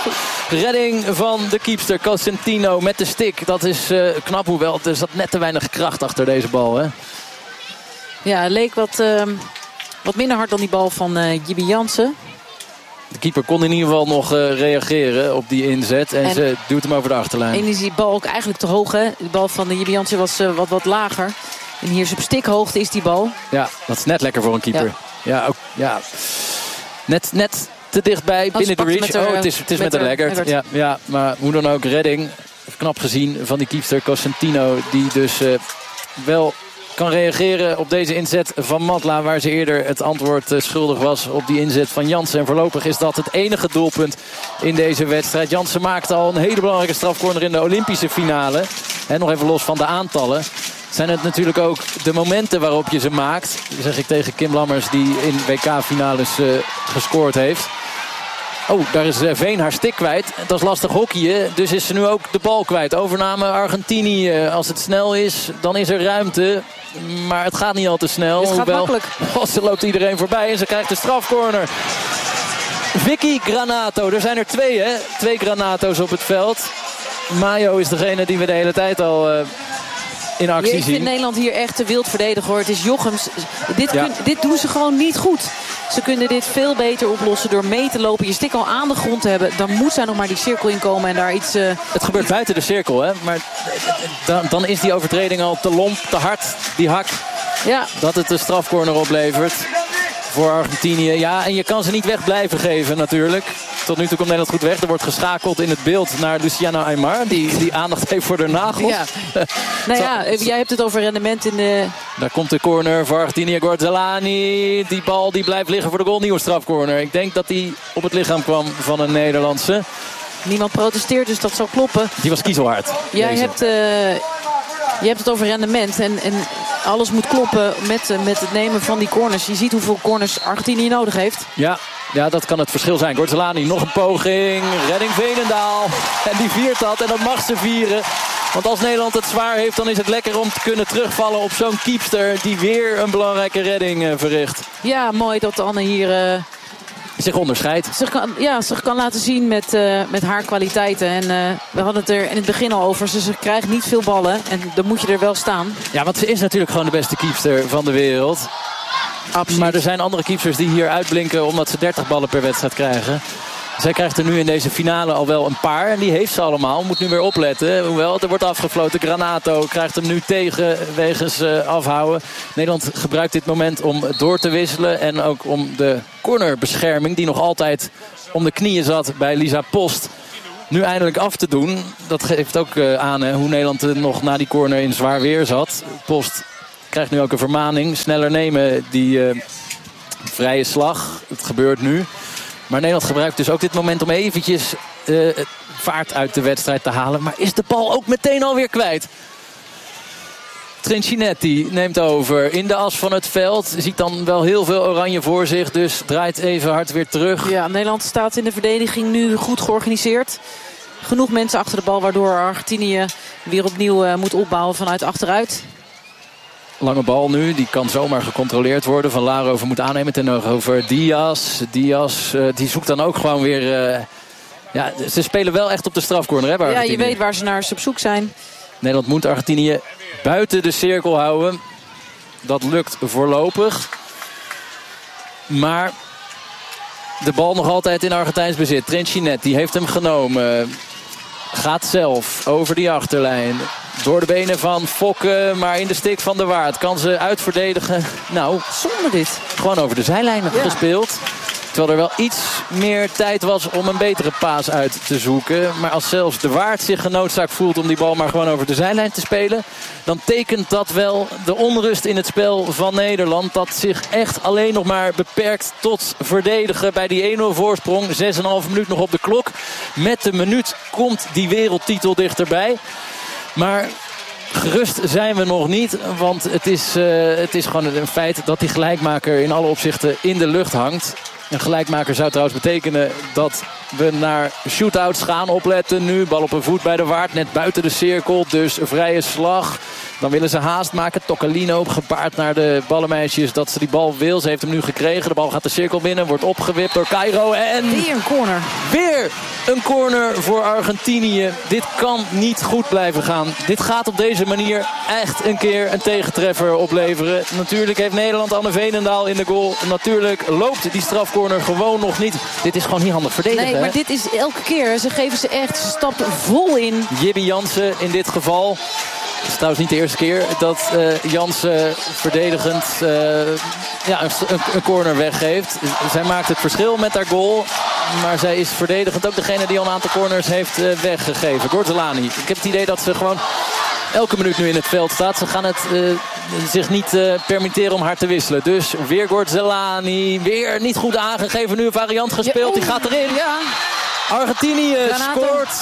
B: Redding van de keepster Cosentino met de stick. Dat is uh, knap, hoewel er zat net te weinig kracht achter deze bal, hè?
D: Ja, leek wat, uh, wat minder hard dan die bal van uh, Jibby Jansen.
B: De keeper kon in ieder geval nog uh, reageren op die inzet. En, en ze duwt hem over de achterlijn.
D: En is die bal ook eigenlijk te hoog, hè? De bal van de Jibby Jansen was uh, wat, wat lager. En hier is op stikhoogte is die bal.
B: Ja, dat is net lekker voor een keeper. Ja, ja, ook, ja. Net, net te dichtbij, oh, binnen de reach. Er, oh, het is, het is met, met de leggerd. Ja, ja, maar hoe dan ook, redding. Knap gezien van die keepster Cosentino. Die dus uh, wel... kan reageren op deze inzet van Matla, waar ze eerder het antwoord uh, schuldig was op die inzet van Jansen. En voorlopig is dat het enige doelpunt in deze wedstrijd. Jansen maakte al een hele belangrijke strafcorner in de Olympische finale. En nog even los van de aantallen. Zijn het natuurlijk ook de momenten waarop je ze maakt. Dat zeg ik tegen Kim Lammers, die in W K-finales uh, gescoord heeft. Oh, daar is Veen haar stick kwijt. Dat is lastig hockeyen, dus is ze nu ook de bal kwijt. Overname Argentinië. Als het snel is, dan is er ruimte. Maar het gaat niet al te snel.
D: Het gaat
B: hoewel,
D: makkelijk.
B: Oh, ze loopt iedereen voorbij en ze krijgt de strafcorner. Vicky Granato. Er zijn er twee, hè? Twee Granato's op het veld. Mayo is degene die we de hele tijd al... Uh, in actie zien.
D: Ik vind Nederland hier echt te wild verdedigen, hoor. Het is Jochems. Dit, ja. kun, dit doen ze gewoon niet goed. Ze kunnen dit veel beter oplossen door mee te lopen. Je stik al aan de grond te hebben. Dan moet zij nog maar die cirkel inkomen en daar iets... Uh,
B: het gebeurt buiten de cirkel, hè. Maar dan, dan is die overtreding al te lomp, te hard. Die hak.
D: Ja. Dat
B: het een strafcorner oplevert. Voor Argentinië. Ja, en je kan ze niet weg blijven geven natuurlijk. Tot nu toe komt Nederland goed weg. Er wordt geschakeld in het beeld naar Luciana Aymar. Die, die aandacht heeft voor de nagels.
D: Ja. Nou ja, jij hebt het over rendement in de...
B: Daar komt de corner voor Argentinië. Gorzelani. Die bal die blijft liggen voor de goal. Nieuwe strafcorner. Ik denk dat die op het lichaam kwam van een Nederlandse.
D: Niemand protesteert, dus dat zou kloppen.
B: Die was kiezelhard.
D: Jij hebt, uh, je hebt het over rendement. En, en alles moet kloppen met, uh, met het nemen van die corners. Je ziet hoeveel corners Argentinië nodig heeft.
B: Ja. Ja, dat kan het verschil zijn. Gorzelani, nog een poging. Redding Veenendaal. En die viert dat. En dat mag ze vieren. Want als Nederland het zwaar heeft, dan is het lekker om te kunnen terugvallen op zo'n keepster die weer een belangrijke redding uh, verricht.
D: Ja, mooi dat Anne hier... Uh...
B: zich onderscheidt.
D: Zich kan, ja, zich kan laten zien met, uh, met haar kwaliteiten. En uh, we hadden het er in het begin al over. Ze, ze krijgt niet veel ballen. En dan moet je er wel staan.
B: Ja, want ze is natuurlijk gewoon de beste keepster van de wereld.
D: Absoluut.
B: Maar er zijn andere keepsters die hier uitblinken omdat ze dertig ballen per wedstrijd krijgen. Zij krijgt er nu in deze finale al wel een paar. En die heeft ze allemaal. Moet nu weer opletten. Hoewel, er wordt afgefloten. Granato krijgt hem nu tegen wegens uh, afhouden. Nederland gebruikt dit moment om door te wisselen. En ook om de cornerbescherming, die nog altijd om de knieën zat bij Lisa Post, nu eindelijk af te doen. Dat geeft ook uh, aan hè, hoe Nederland uh, nog na die corner in zwaar weer zat. Post krijgt nu ook een vermaning. Sneller nemen die uh, vrije slag. Het gebeurt nu. Maar Nederland gebruikt dus ook dit moment om eventjes uh, vaart uit de wedstrijd te halen. Maar is de bal ook meteen alweer kwijt. Trincinetti neemt over in de as van het veld. Ziet dan wel heel veel oranje voor zich. Dus draait even hard weer terug.
D: Ja, Nederland staat in de verdediging nu goed georganiseerd. Genoeg mensen achter de bal, waardoor Argentinië weer opnieuw uh, moet opbouwen vanuit achteruit.
B: Lange bal nu, die kan zomaar gecontroleerd worden. Van Larover moet aannemen tegenover Diaz. Diaz uh, die zoekt dan ook gewoon weer... Uh, ja, ze spelen wel echt op de strafcorner, hè,
D: ja, je weet waar ze naar op zoek zijn.
B: Nederland moet Argentinië buiten de cirkel houden. Dat lukt voorlopig. Maar de bal nog altijd in Argentijns bezit. Trincinetti die heeft hem genomen. Gaat zelf over die achterlijn. Door de benen van Fokke, maar in de stik van de Waard. Kan ze uitverdedigen. Nou,
D: zonder dit.
B: Gewoon over de zijlijn ja. gespeeld. Terwijl er wel iets meer tijd was om een betere paas uit te zoeken. Maar als zelfs de Waard zich genoodzaakt voelt om die bal maar gewoon over de zijlijn te spelen, dan tekent dat wel de onrust in het spel van Nederland. Dat zich echt alleen nog maar beperkt tot verdedigen bij die één nul voorsprong. zes komma vijf minuut nog op de klok. Met de minuut komt die wereldtitel dichterbij. Maar gerust zijn we nog niet. Want het is, uh, het is gewoon een feit dat die gelijkmaker in alle opzichten in de lucht hangt. Een gelijkmaker zou trouwens betekenen dat we naar shootouts gaan. Opletten nu. Bal op een voet bij de Waard. Net buiten de cirkel. Dus een vrije slag. Dan willen ze haast maken. Tocalino gebaard naar de ballenmeisjes dat ze die bal wil. Ze heeft hem nu gekregen. De bal gaat de cirkel binnen. Wordt opgewipt door Cairo. En
D: weer een corner.
B: Weer een corner voor Argentinië. Dit kan niet goed blijven gaan. Dit gaat op deze manier echt een keer een tegentreffer opleveren. Natuurlijk heeft Nederland Anne Veenendaal in de goal. Natuurlijk loopt die strafcorner gewoon nog niet. Dit is gewoon niet handig verdedigen.
D: Nee, maar dit is elke keer. Ze geven ze echt stap vol in.
B: Jibby Jansen in dit geval. Het is trouwens niet de eerste keer dat uh, Jansen verdedigend uh, ja, een, een corner weggeeft. Zij maakt het verschil met haar goal. Maar zij is verdedigend ook degene die al een aantal corners heeft uh, weggegeven. Gorzelani. Ik heb het idee dat ze gewoon elke minuut nu in het veld staat. Ze gaan het uh, zich niet uh, permitteren om haar te wisselen. Dus weer Gorzelani. Weer niet goed aangegeven. Nu een variant gespeeld.
D: Ja,
B: die gaat erin.
D: Ja.
B: Argentinië
D: Granato.
B: scoort.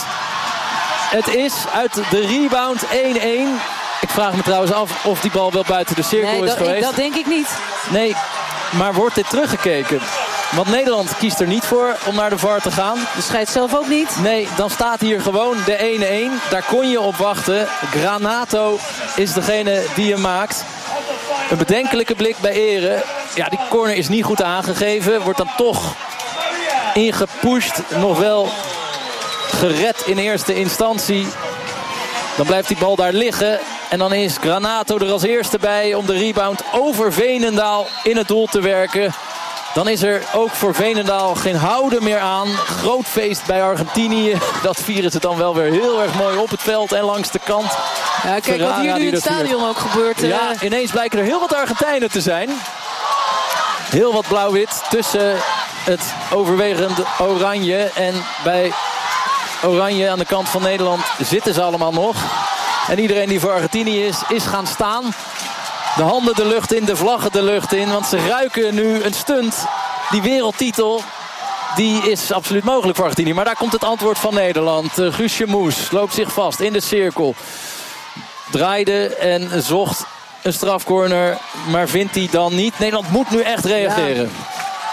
B: Het is uit de rebound één-één. Ik vraag me trouwens af of die bal wel buiten de cirkel
D: nee,
B: is
D: dat,
B: geweest.
D: Ik, dat denk ik niet.
B: Nee, maar wordt dit teruggekeken? Want Nederland kiest er niet voor om naar de V A R te gaan.
D: De scheidt zelf ook niet.
B: Nee, dan staat hier gewoon de één-één. Daar kon je op wachten. Granato is degene die hem maakt. Een bedenkelijke blik bij Ere. Ja, die corner is niet goed aangegeven. Wordt dan toch ingepusht. Nog wel gered in eerste instantie. Dan blijft die bal daar liggen. En dan is Granato er als eerste bij om de rebound over Veenendaal in het doel te werken. Dan is er ook voor Veenendaal geen houden meer aan. Groot feest bij Argentinië. Dat vieren ze dan wel weer heel erg mooi op het veld en langs de kant.
D: Ja, kijk Ferrara, wat hier nu in het stadion ook gebeurt.
B: Ja, uh... ineens blijken er heel wat Argentijnen te zijn. Heel wat blauw-wit tussen het overwegend oranje. En bij oranje aan de kant van Nederland zitten ze allemaal nog. En iedereen die voor Argentinië is, is gaan staan. De handen de lucht in, de vlaggen de lucht in. Want ze ruiken nu een stunt. Die wereldtitel, die is absoluut mogelijk voor Argentinië. Maar daar komt het antwoord van Nederland. Uh, Guusje Moes loopt zich vast in de cirkel. Draaide en zocht een strafcorner. Maar vindt hij dan niet. Nederland moet nu echt reageren. Ja.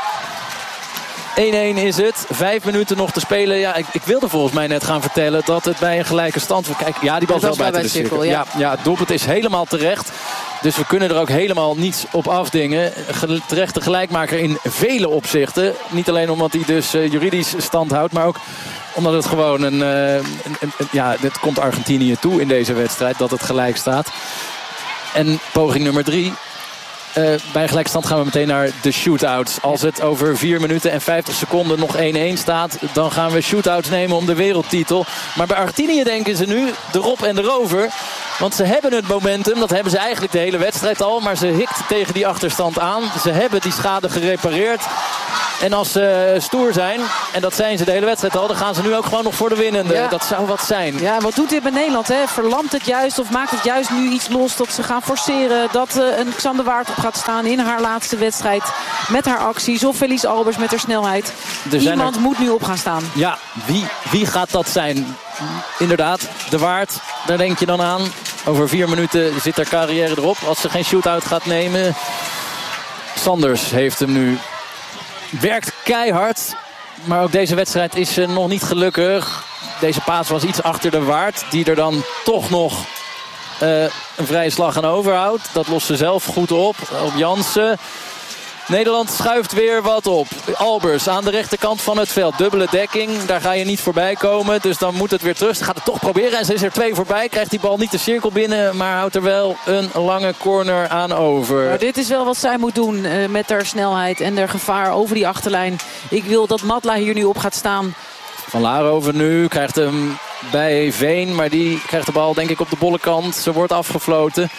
B: één-één is het. Vijf minuten nog te spelen. Ja, ik, ik wilde volgens mij net gaan vertellen dat het bij een gelijke stand... Kijk, ja, die bal wel buiten de cirkel. Ja, ja, het doelpunt is helemaal terecht. Dus we kunnen er ook helemaal niets op afdingen. Terechte gelijkmaker in vele opzichten. Niet alleen omdat hij dus uh, juridisch stand houdt, maar ook omdat het gewoon een, uh, een, een, een... Ja, dit komt Argentinië toe in deze wedstrijd, dat het gelijk staat. En poging nummer drie. Uh, bij gelijkstand gaan we meteen naar de shootouts. Als het over vier minuten en vijftig seconden nog één-één staat... dan gaan we shootouts nemen om de wereldtitel. Maar bij Argentinië denken ze nu erop en erover. Want ze hebben het momentum. Dat hebben ze eigenlijk de hele wedstrijd al. Maar ze hikt tegen die achterstand aan. Ze hebben die schade gerepareerd. En als ze stoer zijn, en dat zijn ze de hele wedstrijd al... dan gaan ze nu ook gewoon nog voor de winnende. Ja. Dat zou wat zijn.
D: Ja, wat doet dit met Nederland? Hè? Verlamt het juist of maakt het juist nu iets los... dat ze gaan forceren, dat uh, een Xander Waard op gaat staan... in haar laatste wedstrijd met haar acties. Of Felice Albers met haar snelheid. Iemand er... moet nu op gaan staan.
B: Ja, wie, wie gaat dat zijn? Inderdaad, de Waard, daar denk je dan aan. Over vier minuten zit haar carrière erop. Als ze geen shootout gaat nemen. Sanders heeft hem nu... werkt keihard. Maar ook deze wedstrijd is uh, nog niet gelukkig. Deze paas was iets achter de Waard. Die er dan toch nog uh, een vrije slag aan overhoudt. Dat lost ze zelf goed op. Op Jansen. Nederland schuift weer wat op. Albers aan de rechterkant van het veld. Dubbele dekking. Daar ga je niet voorbij komen. Dus dan moet het weer terug. Ze gaat het toch proberen. En ze is er twee voorbij. Krijgt die bal niet de cirkel binnen. Maar houdt er wel een lange corner aan over.
D: Maar dit is wel wat zij moet doen. Uh, met haar snelheid en haar gevaar over die achterlijn. Ik wil dat Matla hier nu op gaat staan.
B: Van Laarhoven nu. Krijgt hem bij Veen. Maar die krijgt de bal denk ik op de bolle kant. Ze wordt afgefloten.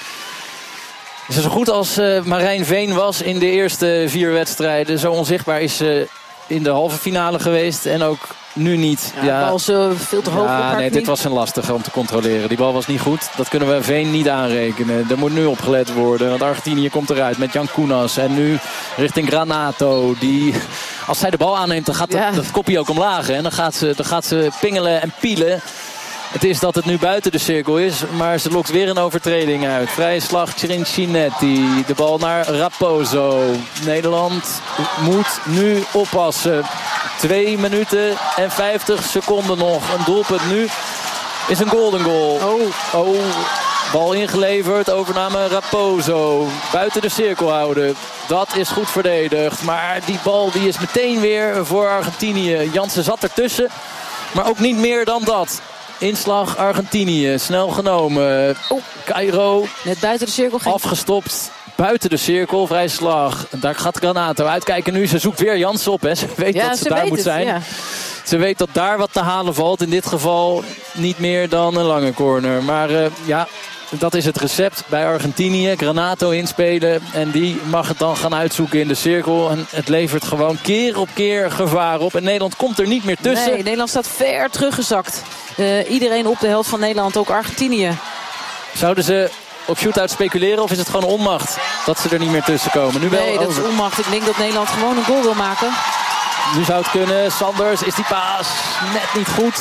B: Is zo goed als uh, Marijn Veen was in de eerste vier wedstrijden. Zo onzichtbaar is ze in de halve finale geweest. En ook nu niet.
D: Ja, ja. De bal is uh, veel te hoog.
B: Ja, nee, dit was een lastige om te controleren. Die bal was niet goed. Dat kunnen we Veen niet aanrekenen. Er moet nu opgelet worden. Want Argentinië komt eruit met Jan Koenas. En nu richting Granato. Die, als zij de bal aanneemt, dan gaat ja. dat, dat kopje ook omlaag. Hè? En dan gaat, ze, dan gaat ze pingelen en pielen. Het is dat het nu buiten de cirkel is, maar ze lokt weer een overtreding uit. Vrije slag Cincinnati. De bal naar Raposo. Nederland moet nu oppassen. Twee minuten en vijftig seconden nog. Een doelpunt nu is een golden goal. Oh, oh. Bal ingeleverd, overname Raposo. Buiten de cirkel houden. Dat is goed verdedigd. Maar die bal die is meteen weer voor Argentinië. Jansen zat ertussen, maar ook niet meer dan dat. Inslag Argentinië, snel genomen. Oh, Cairo.
D: Net buiten de cirkel. Geen...
B: Afgestopt. Buiten de cirkel, vrij slag. Daar gaat Granato uitkijken nu. Ze zoekt weer Jansen op. Hè. Ze weet ja, dat ze, ze daar moet het, zijn. Ja. Ze weet dat daar wat te halen valt. In dit geval niet meer dan een lange corner. Maar uh, ja, dat is het recept bij Argentinië. Granato inspelen. En die mag het dan gaan uitzoeken in de cirkel. En het levert gewoon keer op keer gevaar op. En Nederland komt er niet meer tussen.
D: Nee, Nederland staat ver teruggezakt. Uh, iedereen op de helft van Nederland, ook Argentinië.
B: Zouden ze op shootout speculeren of is het gewoon onmacht dat ze er niet meer tussen komen? Nu wel
D: nee, dat
B: over.
D: is onmacht. Ik denk dat Nederland gewoon een goal wil maken.
B: Nu zou het kunnen. Sanders is die paas net niet goed.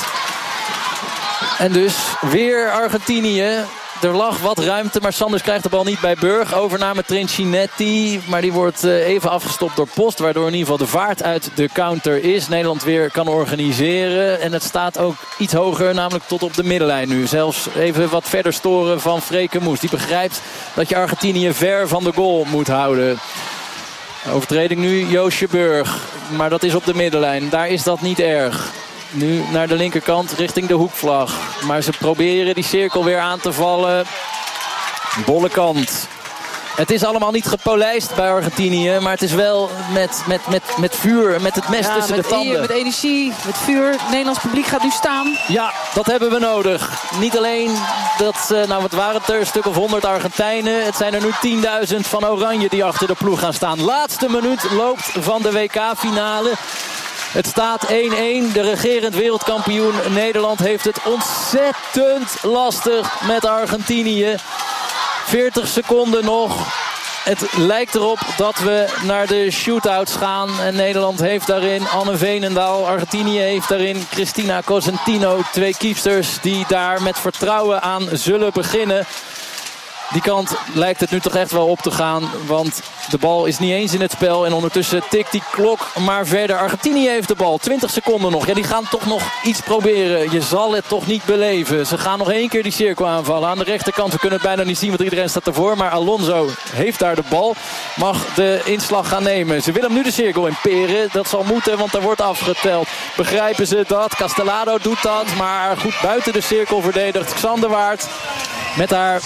B: En dus weer Argentinië. Er lag wat ruimte, maar Sanders krijgt de bal niet bij Burg. Overname Cincinnati, maar die wordt even afgestopt door Post. Waardoor in ieder geval de vaart uit de counter is. Nederland weer kan organiseren. En het staat ook iets hoger, namelijk tot op de middenlijn nu. Zelfs even wat verder storen van Freke Moes. Die begrijpt dat je Argentinië ver van de goal moet houden. Overtreding nu Joosje Burg. Maar dat is op de middenlijn. Daar is dat niet erg. Nu naar de linkerkant richting de hoekvlag. Maar ze proberen die cirkel weer aan te vallen. Bolle kant. Het is allemaal niet gepolijst bij Argentinië. Maar het is wel met, met, met, met vuur, met het mes ja, tussen de tanden.
D: E- met energie, met vuur. Het Nederlands publiek gaat nu staan.
B: Ja, dat hebben we nodig. Niet alleen dat, nou wat waren het er, een stuk of honderd Argentijnen. Het zijn er nu tienduizend van Oranje die achter de ploeg gaan staan. Laatste minuut loopt van de W K-finale. Het staat één-één. De regerend wereldkampioen Nederland heeft het ontzettend lastig met Argentinië. veertig seconden nog. Het lijkt erop dat we naar de shootouts gaan. En Nederland heeft daarin Anne Veenendaal. Argentinië heeft daarin Cristina Cosentino. Twee kiepsters die daar met vertrouwen aan zullen beginnen. Die kant lijkt het nu toch echt wel op te gaan. Want de bal is niet eens in het spel. En ondertussen tikt die klok maar verder. Argentinië heeft de bal. twintig seconden nog. Ja, die gaan toch nog iets proberen. Je zal het toch niet beleven. Ze gaan nog één keer die cirkel aanvallen. Aan de rechterkant. We kunnen het bijna niet zien, want iedereen staat ervoor. Maar Alonso heeft daar de bal. Mag de inslag gaan nemen. Ze willen hem nu de cirkel inperen. Dat zal moeten, want er wordt afgeteld. Begrijpen ze dat? Castellado doet dat. Maar goed buiten de cirkel verdedigt Xander Waard. Met haar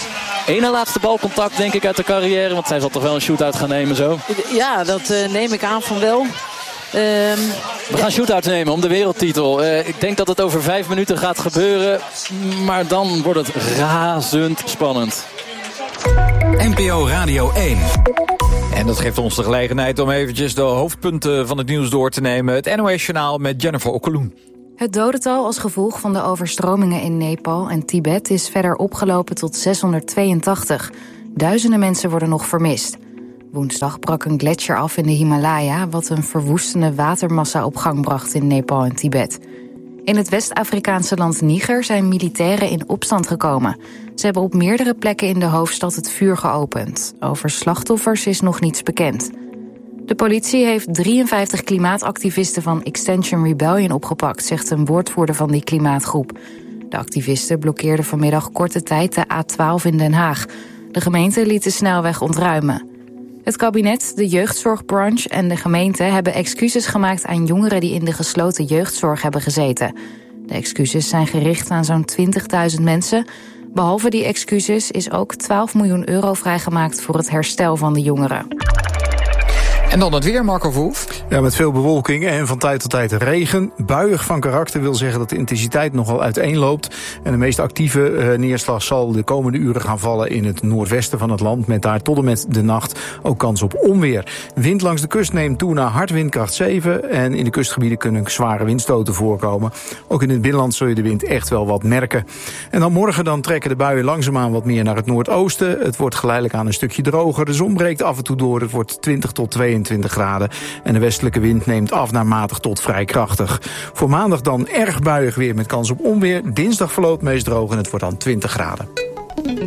B: Ene laatste balcontact, denk ik, uit de carrière. Want zij zal toch wel een shootout gaan nemen zo?
D: Ja, dat uh, neem ik aan van wel. Um,
B: We gaan shootout nemen om de wereldtitel. Uh, ik denk dat het over vijf minuten gaat gebeuren. Maar dan wordt het razend spannend.
G: N P O Radio één.
C: En dat geeft ons de gelegenheid om eventjes de hoofdpunten van het nieuws door te nemen. Het N O S-journaal met Jennifer Okkeloen.
V: Het dodental als gevolg van de overstromingen in Nepal en Tibet is verder opgelopen tot zeshonderdtweeëntachtig. Duizenden mensen worden nog vermist. Woensdag brak een gletsjer af in de Himalaya, wat een verwoestende watermassa op gang bracht in Nepal en Tibet. In het West-Afrikaanse land Niger zijn militairen in opstand gekomen. Ze hebben op meerdere plekken in de hoofdstad het vuur geopend. Over slachtoffers is nog niets bekend. De politie heeft drieënvijftig klimaatactivisten van Extinction Rebellion opgepakt, zegt een woordvoerder van die klimaatgroep. De activisten blokkeerden vanmiddag korte tijd de A twaalf in Den Haag. De gemeente liet de snelweg ontruimen. Het kabinet, de jeugdzorgbranche en de gemeente hebben excuses gemaakt aan jongeren die in de gesloten jeugdzorg hebben gezeten. De excuses zijn gericht aan zo'n twintigduizend mensen. Behalve die excuses is ook twaalf miljoen euro vrijgemaakt voor het herstel van de jongeren.
C: En dan het weer, Marco Verhoef.
I: Ja, met veel bewolking en van tijd tot tijd regen. Buiig van karakter wil zeggen dat de intensiteit nogal uiteenloopt. En de meest actieve uh, neerslag zal de komende uren gaan vallen in het noordwesten van het land. Met daar tot en met de nacht ook kans op onweer. Wind langs de kust neemt toe naar hard windkracht zeven. En in de kustgebieden kunnen zware windstoten voorkomen. Ook in het binnenland zul je de wind echt wel wat merken. En dan morgen dan trekken de buien langzaamaan wat meer naar het noordoosten. Het wordt geleidelijk aan een stukje droger. De zon breekt af en toe door. Het wordt twintig tot tweeëntwintig graden. En de westelijke wind neemt af naar matig tot vrij krachtig. Voor maandag dan erg buiig weer met kans op onweer. Dinsdag verloopt meest droog en het wordt dan twintig graden.